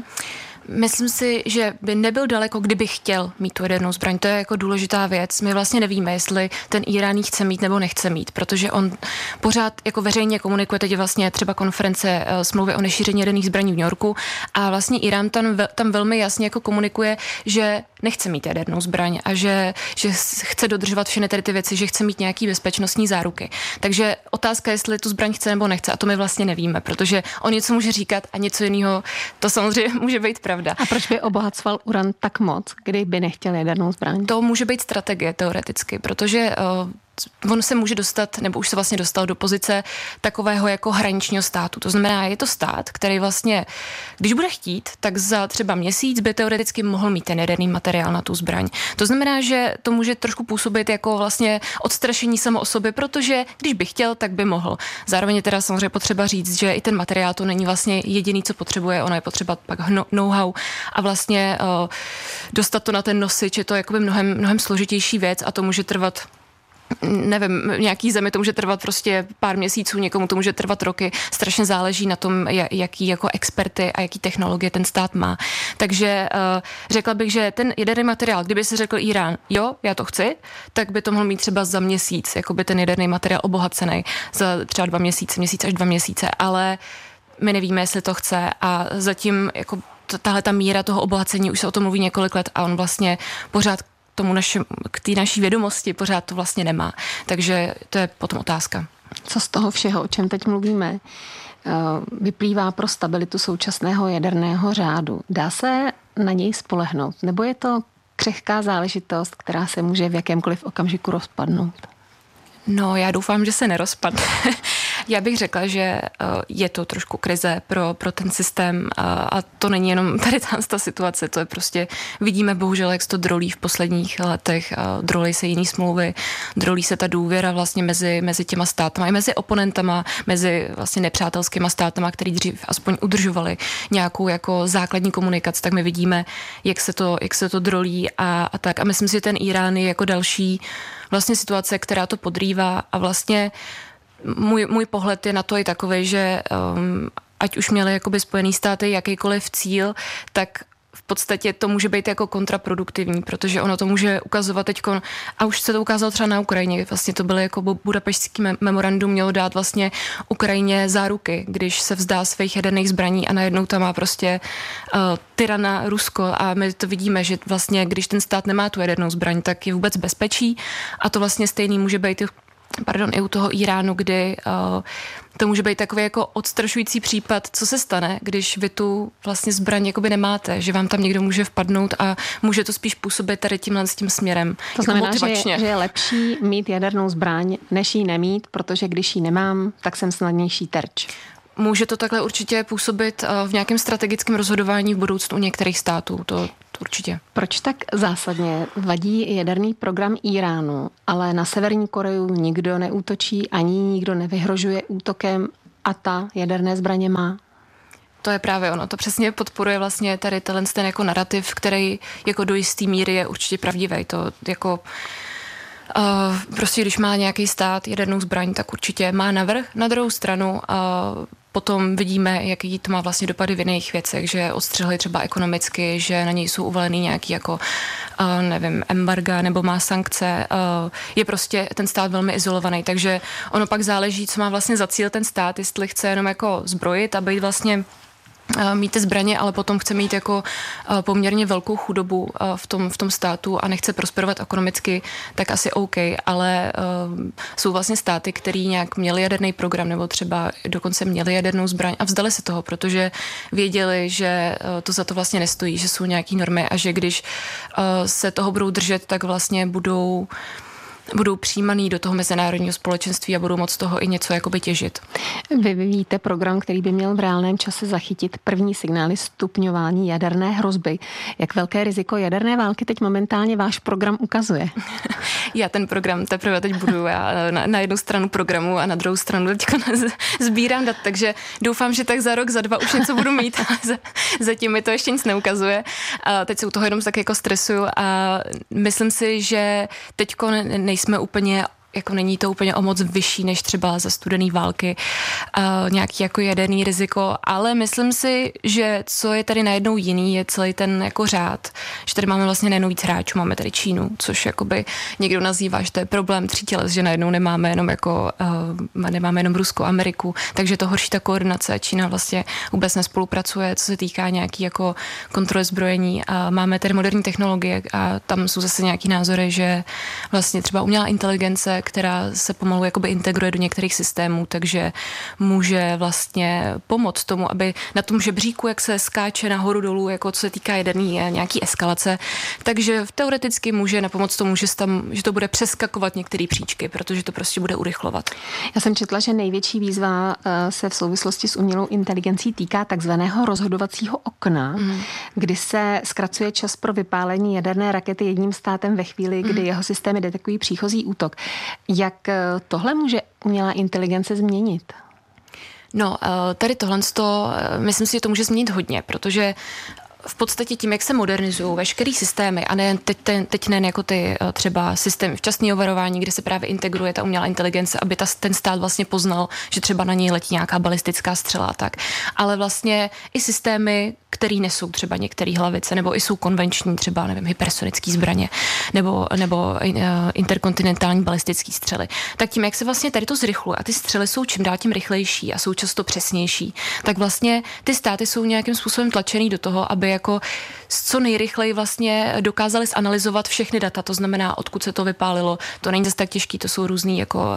Myslím si, že by nebyl daleko, kdyby chtěl mít tu jadernou zbraň. To je jako důležitá věc. My vlastně nevíme, jestli ten Irán ji chce mít nebo nechce mít, protože on pořád jako veřejně komunikuje, teď je vlastně třeba konference smlouvy o nešíření jaderných zbraní v New Yorku a vlastně Irán tam velmi jasně jako komunikuje, že nechce mít jadernou zbraň a že chce dodržovat všechny tady ty věci, že chce mít nějaký bezpečnostní záruky. Takže otázka, jestli tu zbraň chce nebo nechce, a to my vlastně nevíme, protože on něco může říkat a něco jiného, to samozřejmě může být pravda. A proč by obohacoval uran tak moc, kdyby nechtěl jadernou zbraň? To může být strategie teoreticky, protože on se může dostat, nebo už se vlastně dostal do pozice takového jako hraničního státu. To znamená, je to stát, který vlastně, když bude chtít, tak za třeba měsíc by teoreticky mohl mít ten jaderný materiál na tu zbraň. To znamená, že to může trošku působit jako vlastně odstrašení samo o sobě, protože když by chtěl, tak by mohl. Zároveň je teda samozřejmě potřeba říct, že i ten materiál to není vlastně jediný, co potřebuje, ono je potřeba pak know-how a vlastně dostat to na ten nosič, je to jakoby mnohem složitější věc a to může trvat, nevím, nějaký zemi to může trvat prostě pár měsíců, někomu to může trvat roky, strašně záleží na tom, jaký jako experty a jaký technologie ten stát má. Takže řekla bych, že ten jaderný materiál, kdyby se řekl Irán, jo, já to chci, tak by to mohl mít třeba za měsíc, jako by ten jaderný materiál obohacený za třeba 2 měsíce, měsíc až 2 měsíce, ale my nevíme, jestli to chce a zatím jako tahle ta míra toho obohacení, už se o tom mluví několik let a on vlastně pořád k té naší vědomosti pořád to vlastně nemá. Takže to je potom otázka. Co z toho všeho, o čem teď mluvíme, vyplývá pro stabilitu současného jaderného řádu? Dá se na něj spolehnout? Nebo je to křehká záležitost, která se může v jakémkoliv okamžiku rozpadnout? No, já doufám, že se nerozpadne. Já bych řekla, že je to trošku krize pro ten systém a to není jenom tady ta situace, to je prostě, vidíme bohužel, jak se to drolí v posledních letech, drolí se jiný smlouvy, drolí se ta důvěra vlastně mezi těma státama i mezi oponentama, mezi vlastně nepřátelskýma státama, který dřív aspoň udržovali nějakou jako základní komunikaci, tak my vidíme, jak se to drolí a tak. A myslím si, že ten Irán je jako další vlastně situace, která to podrývá a vlastně můj pohled je na to i takový, že ať už měly jakoby Spojený státy jakýkoliv cíl, tak v podstatě to může být jako kontraproduktivní, protože ono to může ukazovat teďko, a už se to ukázalo třeba na Ukrajině, vlastně to bylo jako Budapešťský memorandum mělo dát vlastně Ukrajině záruky, když se vzdá svých jaderných zbraní a najednou tam má prostě tyrana Rusko a my to vidíme, že vlastně když ten stát nemá tu jadernou zbraň, tak je vůbec bezpečí a to vlastně stejný může být i u toho Iránu, kdy to může být takový jako odstrašující případ, co se stane, když vy tu vlastně zbraň jakoby nemáte, že vám tam někdo může vpadnout a může to spíš působit tady tímhle s tím směrem. To znamená, že je lepší mít jadernou zbraň, než ji nemít, protože když ji nemám, tak jsem snadnější terč. Může to takhle určitě působit v nějakém strategickém rozhodování v budoucnu některých států, to určitě. Proč tak zásadně vadí jaderný program Iránu, ale na Severní Koreu nikdo neútočí, ani nikdo nevyhrožuje útokem a ta jaderné zbraně má? To je právě ono, to přesně podporuje vlastně tady ten jako narrativ, který jako do jistý míry je určitě pravdivý. To jako prostě když má nějaký stát jadernou zbraň, tak určitě má navrch. Na druhou stranu potom vidíme, jaký to má vlastně dopady v jiných věcech, že odstřihli třeba ekonomicky, že na něj jsou uvaleny nějaký jako, nevím, embarga nebo má sankce. Je prostě ten stát velmi izolovaný, takže ono pak záleží, co má vlastně za cíl ten stát, jestli chce jenom jako zbrojit a být vlastně mít ty zbraně, ale potom chce mít jako poměrně velkou chudobu v tom státu a nechce prosperovat ekonomicky, tak asi OK, ale jsou vlastně státy, který nějak měli jaderný program nebo třeba dokonce měli jadernou zbraň a vzdali se toho, protože věděli, že to za to vlastně nestojí, že jsou nějaký normy a že když se toho budou držet, tak vlastně budou přijímaný do toho mezinárodního společenství a budou moc toho i něco jakoby těžit. Vy vyvíjíte program, který by měl v reálném čase zachytit první signály stupňování jaderné hrozby. Jak velké riziko jaderné války teď momentálně váš program ukazuje? Já ten program teprve teď budu na jednu stranu programu a na druhou stranu teď sbírám dat, takže doufám, že tak za rok, za 2 už něco budu mít, ale zatím mi to ještě nic neukazuje. Teď se u toho jenom tak jako stresuju a myslím si, že teďko nejsme úplně, jako není to úplně o moc vyšší než třeba za studený války, nějaký jako jaderný riziko, ale myslím si, že co je tady najednou jiný, je celý ten jako řád, že tady máme vlastně najednou víc hráčů, máme tady Čínu, což jakoby někdo nazývá, že to je problém 3 těles, že najednou nemáme jenom jako, nemáme jenom Rusko, Ameriku, takže to horší ta koordinace, Čína vlastně vůbec nespolupracuje, co se týká nějaký jako kontroly zbrojení a máme tady moderní technologie a tam jsou zase nějaký názory, že vlastně třeba umělá inteligence, která se pomalu jakoby integruje do některých systémů, takže může vlastně pomoct tomu, aby na tom žebříku, jak se skáče nahoru dolů, jako co se týká jaderný nějaký eskalace, takže teoreticky může napomoct tomu, že to bude přeskakovat některé příčky, protože to prostě bude urychlovat. Já jsem četla, že největší výzva se v souvislosti s umělou inteligencí týká takzvaného rozhodovacího okna, kdy se zkracuje čas pro vypálení jaderné rakety jedním státem ve chvíli, kdy jeho systémy detekují příchozí útok. Jak tohle může umělá inteligence změnit? No, tady tohle, myslím si, že to může změnit hodně, protože v podstatě tím, jak se modernizují veškerý systémy a nejen teď nejen jako ty třeba systémy včasného varování, kde se právě integruje ta umělá inteligence, aby ten stát vlastně poznal, že třeba na něj letí nějaká balistická střela a tak. Ale vlastně i systémy, který nesou třeba některé hlavice, nebo i jsou konvenční, třeba, nevím, hypersonické zbraně, nebo interkontinentální balistické střely. Tak tím, jak se vlastně tady to zrychluje a ty střely jsou čím dál tím rychlejší a jsou často přesnější, tak vlastně ty státy jsou nějakým způsobem tlačený do toho, aby jako co nejrychleji vlastně dokázali zanalyzovat všechny data, to znamená, odkud se to vypálilo, to není zase tak těžký, to jsou různý jako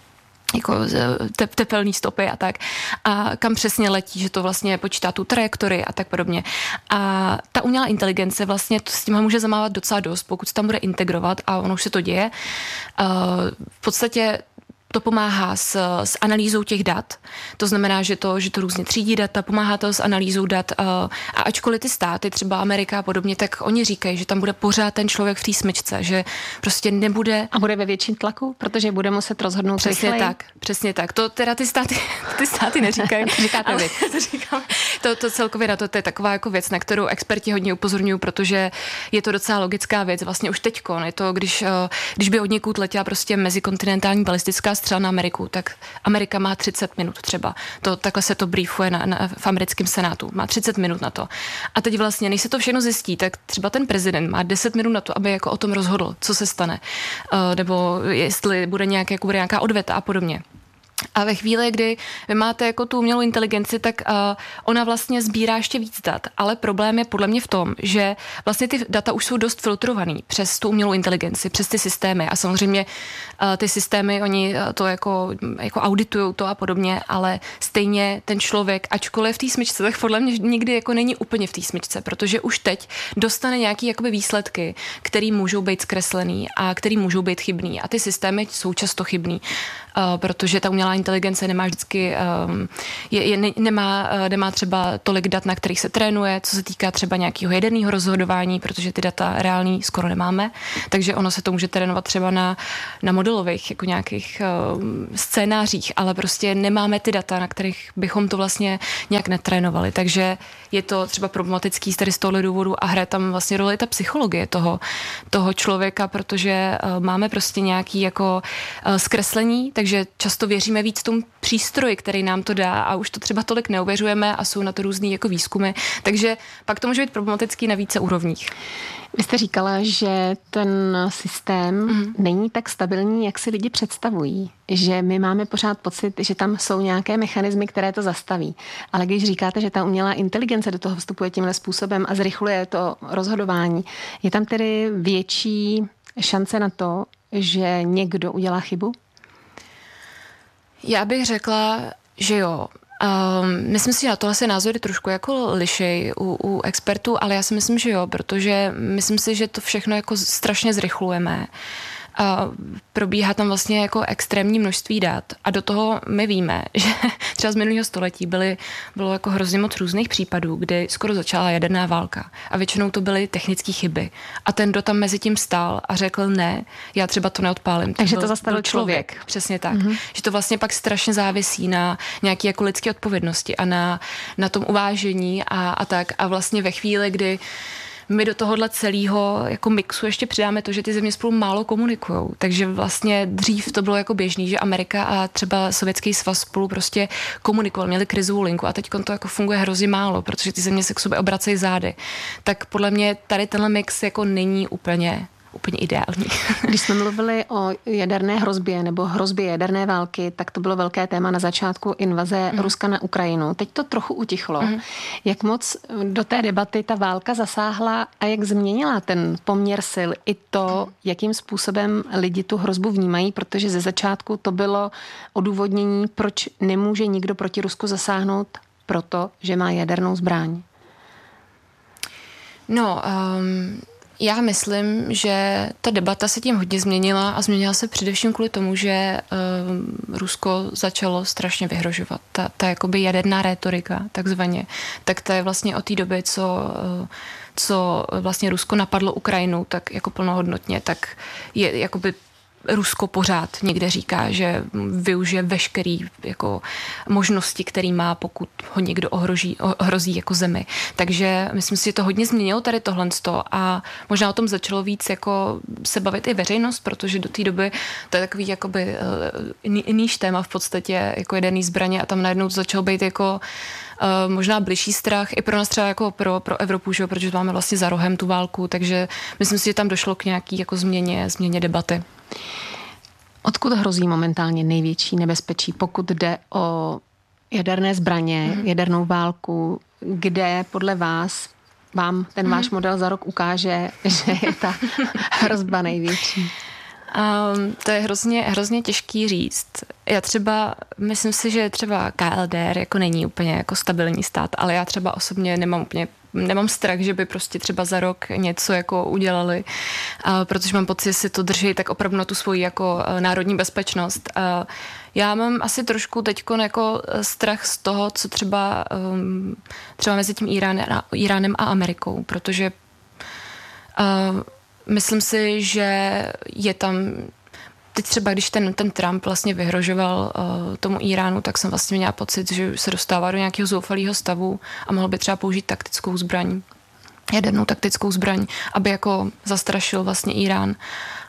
tepelné stopy a tak. A kam přesně letí, že to vlastně počítá tu trajektorii a tak podobně. A ta umělá inteligence vlastně s tím může zamávat docela dost, pokud se tam bude integrovat a ono už se to děje. V podstatě to pomáhá s analýzou těch dat. To znamená, že to různě třídí data, pomáhá to s analýzou dat. A ačkoliv ty státy, třeba Amerika a podobně, tak oni říkají, že tam bude pořád ten člověk v té smyčce, že prostě nebude... A bude ve větším tlaku, protože bude muset rozhodnout rychleji. Přesně tak. To teda ty státy neříkají. Říkáte vy. To celkově na to je taková jako věc, na kterou experti hodně upozorňují, protože je to docela logická věc. Vlastně už teďko, je to, když by od někud letěla prostě mezikontinentální balistická střela na Ameriku, tak Amerika má 30 minut třeba. Takhle se to briefuje v americkém senátu. Má 30 minut na to. A teď vlastně, než se to všechno zjistí, tak třeba ten prezident má 10 minut na to, aby jako o tom rozhodl, co se stane. Nebo jestli bude nějaká odveta a podobně. A ve chvíli, kdy vy máte jako tu umělou inteligenci, tak ona vlastně sbírá ještě víc dat. Ale problém je podle mě v tom, že vlastně ty data už jsou dost filtrovaný přes tu umělou inteligenci, přes ty systémy. A samozřejmě ty systémy, oni to jako auditujou to a podobně, ale stejně ten člověk, ačkoliv v té smyčce, tak podle mě nikdy jako není úplně v té smyčce, protože už teď dostane nějaký jakoby výsledky, který můžou být zkreslený a který můžou být chybný. A ty systémy jsou často chybný, protože ta umělá inteligence nemá vždycky, nemá třeba tolik dat, na kterých se trénuje, co se týká třeba nějakého jaderného rozhodování, protože ty data reální skoro nemáme, takže ono se to může trénovat třeba na modelových jako nějakých scénářích, ale prostě nemáme ty data, na kterých bychom to vlastně nějak netrénovali, takže je to třeba problematický tady z tohohle důvodu a hraje tam vlastně roli ta psychologie toho člověka, protože máme prostě nějaký jako zkreslení, takže často věříme víc tomu přístroji, který nám to dá a už to třeba tolik neuvěřujeme a jsou na to různý jako výzkumy, takže pak to může být problematický na více úrovních. Vy jste říkala, že ten systém není tak stabilní, jak si lidi představují. Že my máme pořád pocit, že tam jsou nějaké mechanismy, které to zastaví. Ale když říkáte, že ta umělá inteligence do toho vstupuje tímhle způsobem a zrychluje to rozhodování, je tam tedy větší šance na to, že někdo udělá chybu? Já bych řekla, že jo. Myslím si, že na tohle se názory trošku jako lišej u expertů, ale já si myslím, že jo, protože myslím si, že to všechno jako strašně zrychlujeme. Probíhá tam vlastně jako extrémní množství dat a do toho my víme, že třeba z minulého století bylo jako hrozně moc různých případů, kdy skoro začala jaderná válka a většinou to byly technické chyby a ten, kdo tam mezi tím stál a řekl ne, já třeba to neodpálím. Takže to zastavil člověk. Přesně tak. Že to vlastně pak strašně závisí na nějaké jako lidské odpovědnosti a na tom uvážení a tak a vlastně ve chvíli, kdy my do tohohle celého jako mixu ještě přidáme to, že ty země spolu málo komunikujou. Takže vlastně dřív to bylo jako běžný, že Amerika a třeba Sovětský svaz spolu prostě komunikovali, měli krizovou linku a teď to jako funguje hrozně málo, protože ty země se k sobě obracejí zády. Tak podle mě tady tenhle mix jako není úplně ideální. Když jsme mluvili o jaderné hrozbě nebo hrozbě jaderné války, tak to bylo velké téma na začátku invaze Ruska na Ukrajinu. Teď to trochu utichlo. Jak moc do té debaty ta válka zasáhla a jak změnila ten poměr sil i to, jakým způsobem lidi tu hrozbu vnímají, protože ze začátku to bylo odůvodnění, proč nemůže nikdo proti Rusku zasáhnout, protože má jadernou zbraň. Já myslím, že ta debata se tím hodně změnila a změnila se především kvůli tomu, že Rusko začalo strašně vyhrožovat. Ta jakoby jaderná rétorika, takzvaně, tak to je vlastně od té doby, co vlastně Rusko napadlo Ukrajinu, tak jako plnohodnotně, tak je jakoby Rusko pořád někde říká, že využije veškerý jako možnosti, který má, pokud ho někdo ohrozí jako zemi. Takže myslím si, že to hodně změnilo tady tohleto a možná o tom začalo víc jako se bavit i veřejnost, protože do té doby to je takový jakoby níž téma v podstatě jako jaderný zbraně a tam najednou to začalo být jako možná bližší strach i pro nás třeba jako pro Evropu, že? Protože máme vlastně za rohem tu válku, takže myslím si, že tam došlo k nějaký jako změně debaty. Odkud hrozí momentálně největší nebezpečí, pokud jde o jaderné zbraně, jadernou válku, kde podle vás vám ten váš model za rok ukáže, že je ta hrozba největší? To je hrozně těžký říct. Já třeba, myslím si, že třeba KLDR jako není úplně jako stabilní stát, ale já třeba osobně nemám strach, že by prostě třeba za rok něco jako udělali, protože mám pocit, že si to drží tak opravdu na tu svoji jako národní bezpečnost. Já mám asi trošku teďko jako strach z toho, co třeba mezi tím Iránem a Amerikou, protože myslím si, že je tam teď třeba, když ten Trump vlastně vyhrožoval tomu Iránu, tak jsem vlastně měla pocit, že se dostává do nějakého zoufalého stavu a mohl by třeba použít taktickou zbraň, jadernou taktickou zbraň, aby jako zastrašil vlastně Irán.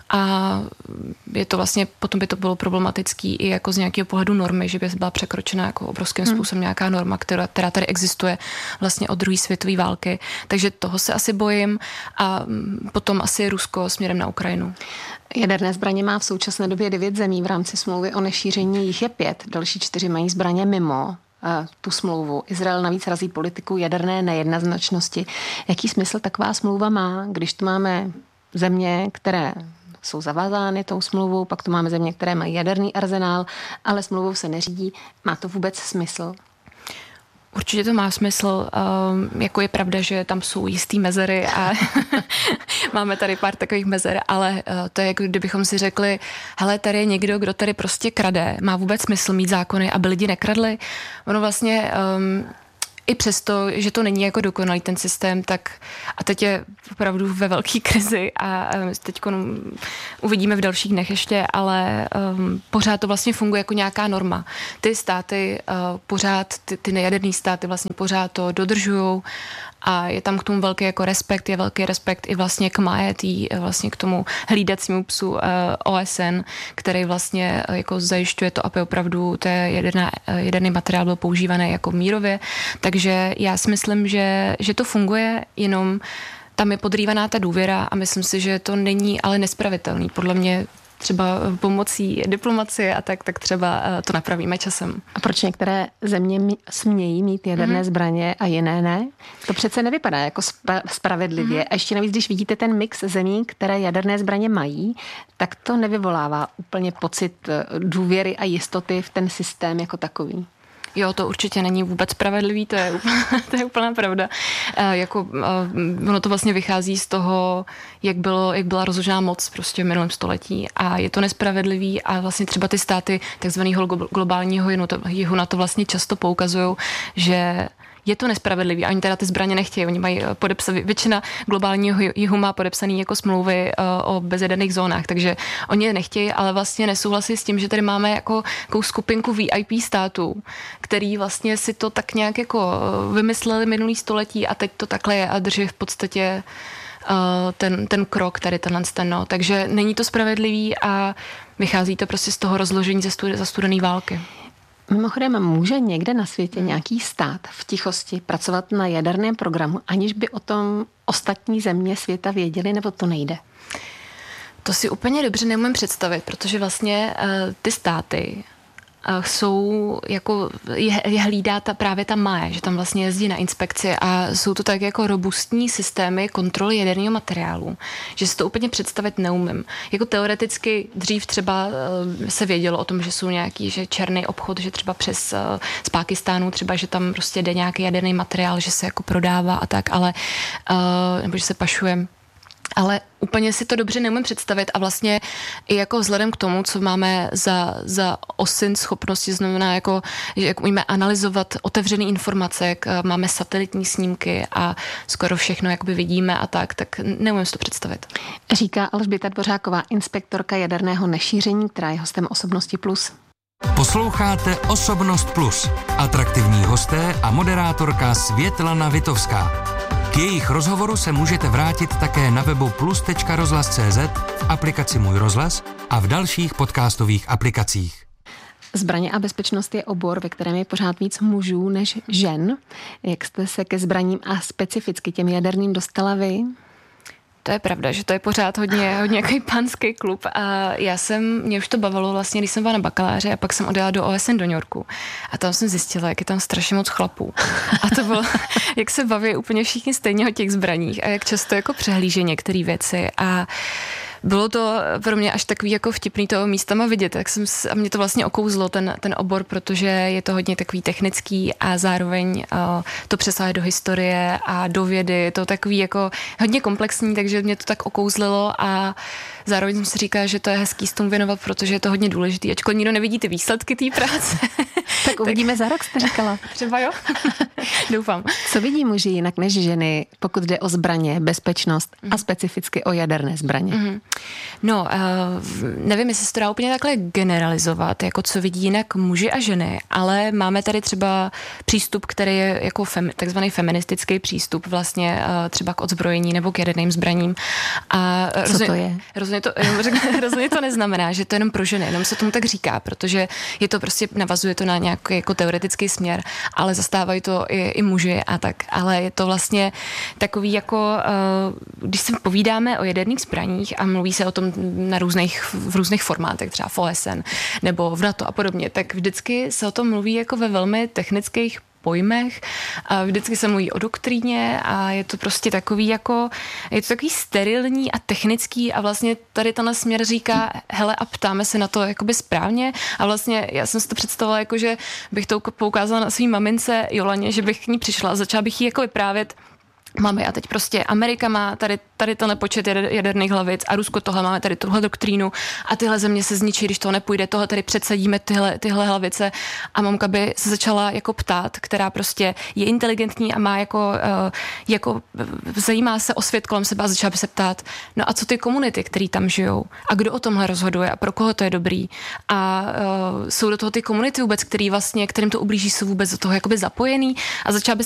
a je to vlastně, potom by to bylo problematický i jako z nějakého pohledu normy, že by byla překročena jako obrovským způsobem nějaká norma, která tady existuje vlastně od druhé světové války. Takže toho se asi bojím a potom asi Rusko směrem na Ukrajinu. Jaderné zbraně má v současné době 9 zemí v rámci smlouvy o nešíření, jich je 5, další 4 mají zbraně mimo tu smlouvu. Izrael navíc razí politiku jaderné nejednoznačnosti. Jaký smysl taková smlouva má, když tu máme země, které jsou zavázány tou smlouvou, pak tu máme země, které mají jaderný arzenál, ale smlouvou se neřídí. Má to vůbec smysl? Určitě to má smysl, jako je pravda, že tam jsou jistý mezery a máme tady pár takových mezer, ale to je jako kdybychom si řekli, hele, tady je někdo, kdo tady prostě krade, má vůbec smysl mít zákony, aby lidi nekradli. Ono vlastně i přesto, že to není jako dokonalý ten systém, tak a teď je opravdu ve velké krizi a teď uvidíme v dalších dnech ještě, ale pořád to vlastně funguje jako nějaká norma. Ty státy pořád, ty nejaderný státy vlastně pořád to dodržujou a je tam k tomu velký jako respekt, je velký respekt i vlastně k MAET, vlastně k tomu hlídacímu psu OSN, který vlastně jako zajišťuje to, aby opravdu jaderný materiál byl používaný jako mírově. Takže já si myslím, že to funguje, jenom tam je podrývaná ta důvěra a myslím si, že to není ale nespravitelný. Podle mě třeba pomocí diplomacie a tak třeba to napravíme časem. A proč některé země smějí mít jaderné zbraně a jiné ne? To přece nevypadá jako spravedlivě. A ještě navíc, když vidíte ten mix zemí, které jaderné zbraně mají, tak to nevyvolává úplně pocit důvěry a jistoty v ten systém jako takový. Jo, to určitě není vůbec spravedlivý, to je úplná pravda. Ono to vlastně vychází z toho, jak byla rozložená moc prostě v minulém století a je to nespravedlivý a vlastně třeba ty státy takzvaného globálního jihu na to vlastně často poukazují, že je to nespravedlivý a oni teda ty zbraně nechtějí. Oni mají většina globálního jihu má podepsaný jako smlouvy o bezjaderných zónách, takže oni je nechtějí, ale vlastně nesouhlasí s tím, že tady máme jako skupinku VIP států, který vlastně si to tak nějak jako vymysleli minulý století a teď to takhle je a drží v podstatě ten krok tady tenhle. Takže není to spravedlivý a vychází to prostě z toho rozložení za studené války. Mimochodem, může někde na světě nějaký stát v tichosti pracovat na jaderném programu, aniž by o tom ostatní země světa věděli, nebo to nejde? To si úplně dobře neumím představit, protože vlastně ty státy jsou jako, je hlídá právě ta MAE, že tam vlastně jezdí na inspekci a jsou to tak jako robustní systémy kontroly jaderného materiálu, že si to úplně představit neumím. Jako teoreticky dřív třeba se vědělo o tom, že jsou nějaký, že černý obchod, že třeba z Pákistánu třeba, že tam prostě jde nějaký jaderný materiál, že se jako prodává a tak, ale nebo že se pašuje. Ale úplně si to dobře neumím představit a vlastně i jako vzhledem k tomu, co máme za OSINT schopnosti, znamená jako, že jak umíme analyzovat otevřené informace, jak máme satelitní snímky a skoro všechno jakoby vidíme a tak neumím si to představit. Říká Alžběta Dvořáková, inspektorka jaderného nešíření, která je hostem Osobnosti Plus. Posloucháte Osobnost Plus. Atraktivní hosté a moderátorka Světlana Vitovská. K jejich rozhovoru se můžete vrátit také na webu plus.rozhlas.cz, v aplikaci Můj rozhlas a v dalších podcastových aplikacích. Zbraně a bezpečnost je obor, ve kterém je pořád víc mužů než žen. Jak jste se ke zbraním a specificky těm jaderným dostala vy? To je pravda, že to je pořád hodně nějaký pánský klub a mě už to bavilo vlastně, když jsem byla na bakaláře a pak jsem odjela do OSN do New Yorku a tam jsem zjistila, jak je tam strašně moc chlapů. A to bylo, jak se baví úplně všichni stejně o těch zbraních a jak často jako přehlíží některé věci a bylo to pro mě až takový jako vtipný toho místama vidět, a mě to vlastně okouzlo ten obor, protože je to hodně takový technický a zároveň to přesahuje do historie a do vědy, je to takový jako hodně komplexní, takže mě to tak okouzlilo a zároveň jsem si říkala, že to je hezký s tomu věnovat, protože je to hodně důležitý, ačkoliv nikdo nevidí ty výsledky té práce. Tak uvidíme za rok, jste říkala. Třeba jo. Doufám. Co vidí muži jinak než ženy, pokud jde o zbraně, bezpečnost a specificky o jaderné zbraně? No, nevím, jestli se to dá úplně takhle generalizovat, jako co vidí jinak muži a ženy, ale máme tady třeba přístup, který je jako takzvaný feministický přístup vlastně třeba k odzbrojení nebo k jaderným zbraním. A co to je? Rozhodně to neznamená, že to je jenom pro ženy, jenom se tomu tak říká, protože je to prostě, navazuje to na nějaký jako teoretický směr, ale zastávají to i muži a tak. Ale je to vlastně takový jako, když se povídáme o jaderných zbraních a mluví se o tom v různých formátech, třeba v OSN nebo v NATO a podobně, tak vždycky se o tom mluví jako ve velmi technických pojmech a vždycky se mluví o doktríně a je to prostě takový jako, je to takový sterilní a technický a vlastně tady tenhle směr říká, hele a ptáme se na to jakoby správně a vlastně já jsem si to představila jako, že bych to poukázala na svý mamince Jolaně, že bych k ní přišla a začala bych jí jako vyprávět, mami, a teď prostě Amerika má tady tenhle počet jaderných hlavic a Rusko tohle, máme tady tuhle doktrínu a tyhle země se zničí, když to nepůjde, tohle tady předsadíme tyhle hlavice a mamka by se začala jako ptát, která prostě je inteligentní a má jako zajímá se o svět kolem sebe a začala by se ptát, no a co ty komunity, který tam žijou a kdo o tomhle rozhoduje a pro koho to je dobrý a jsou do toho ty komunity vůbec, kterým to ublíží, jsou vůbec do toho jakoby zapojený a začala by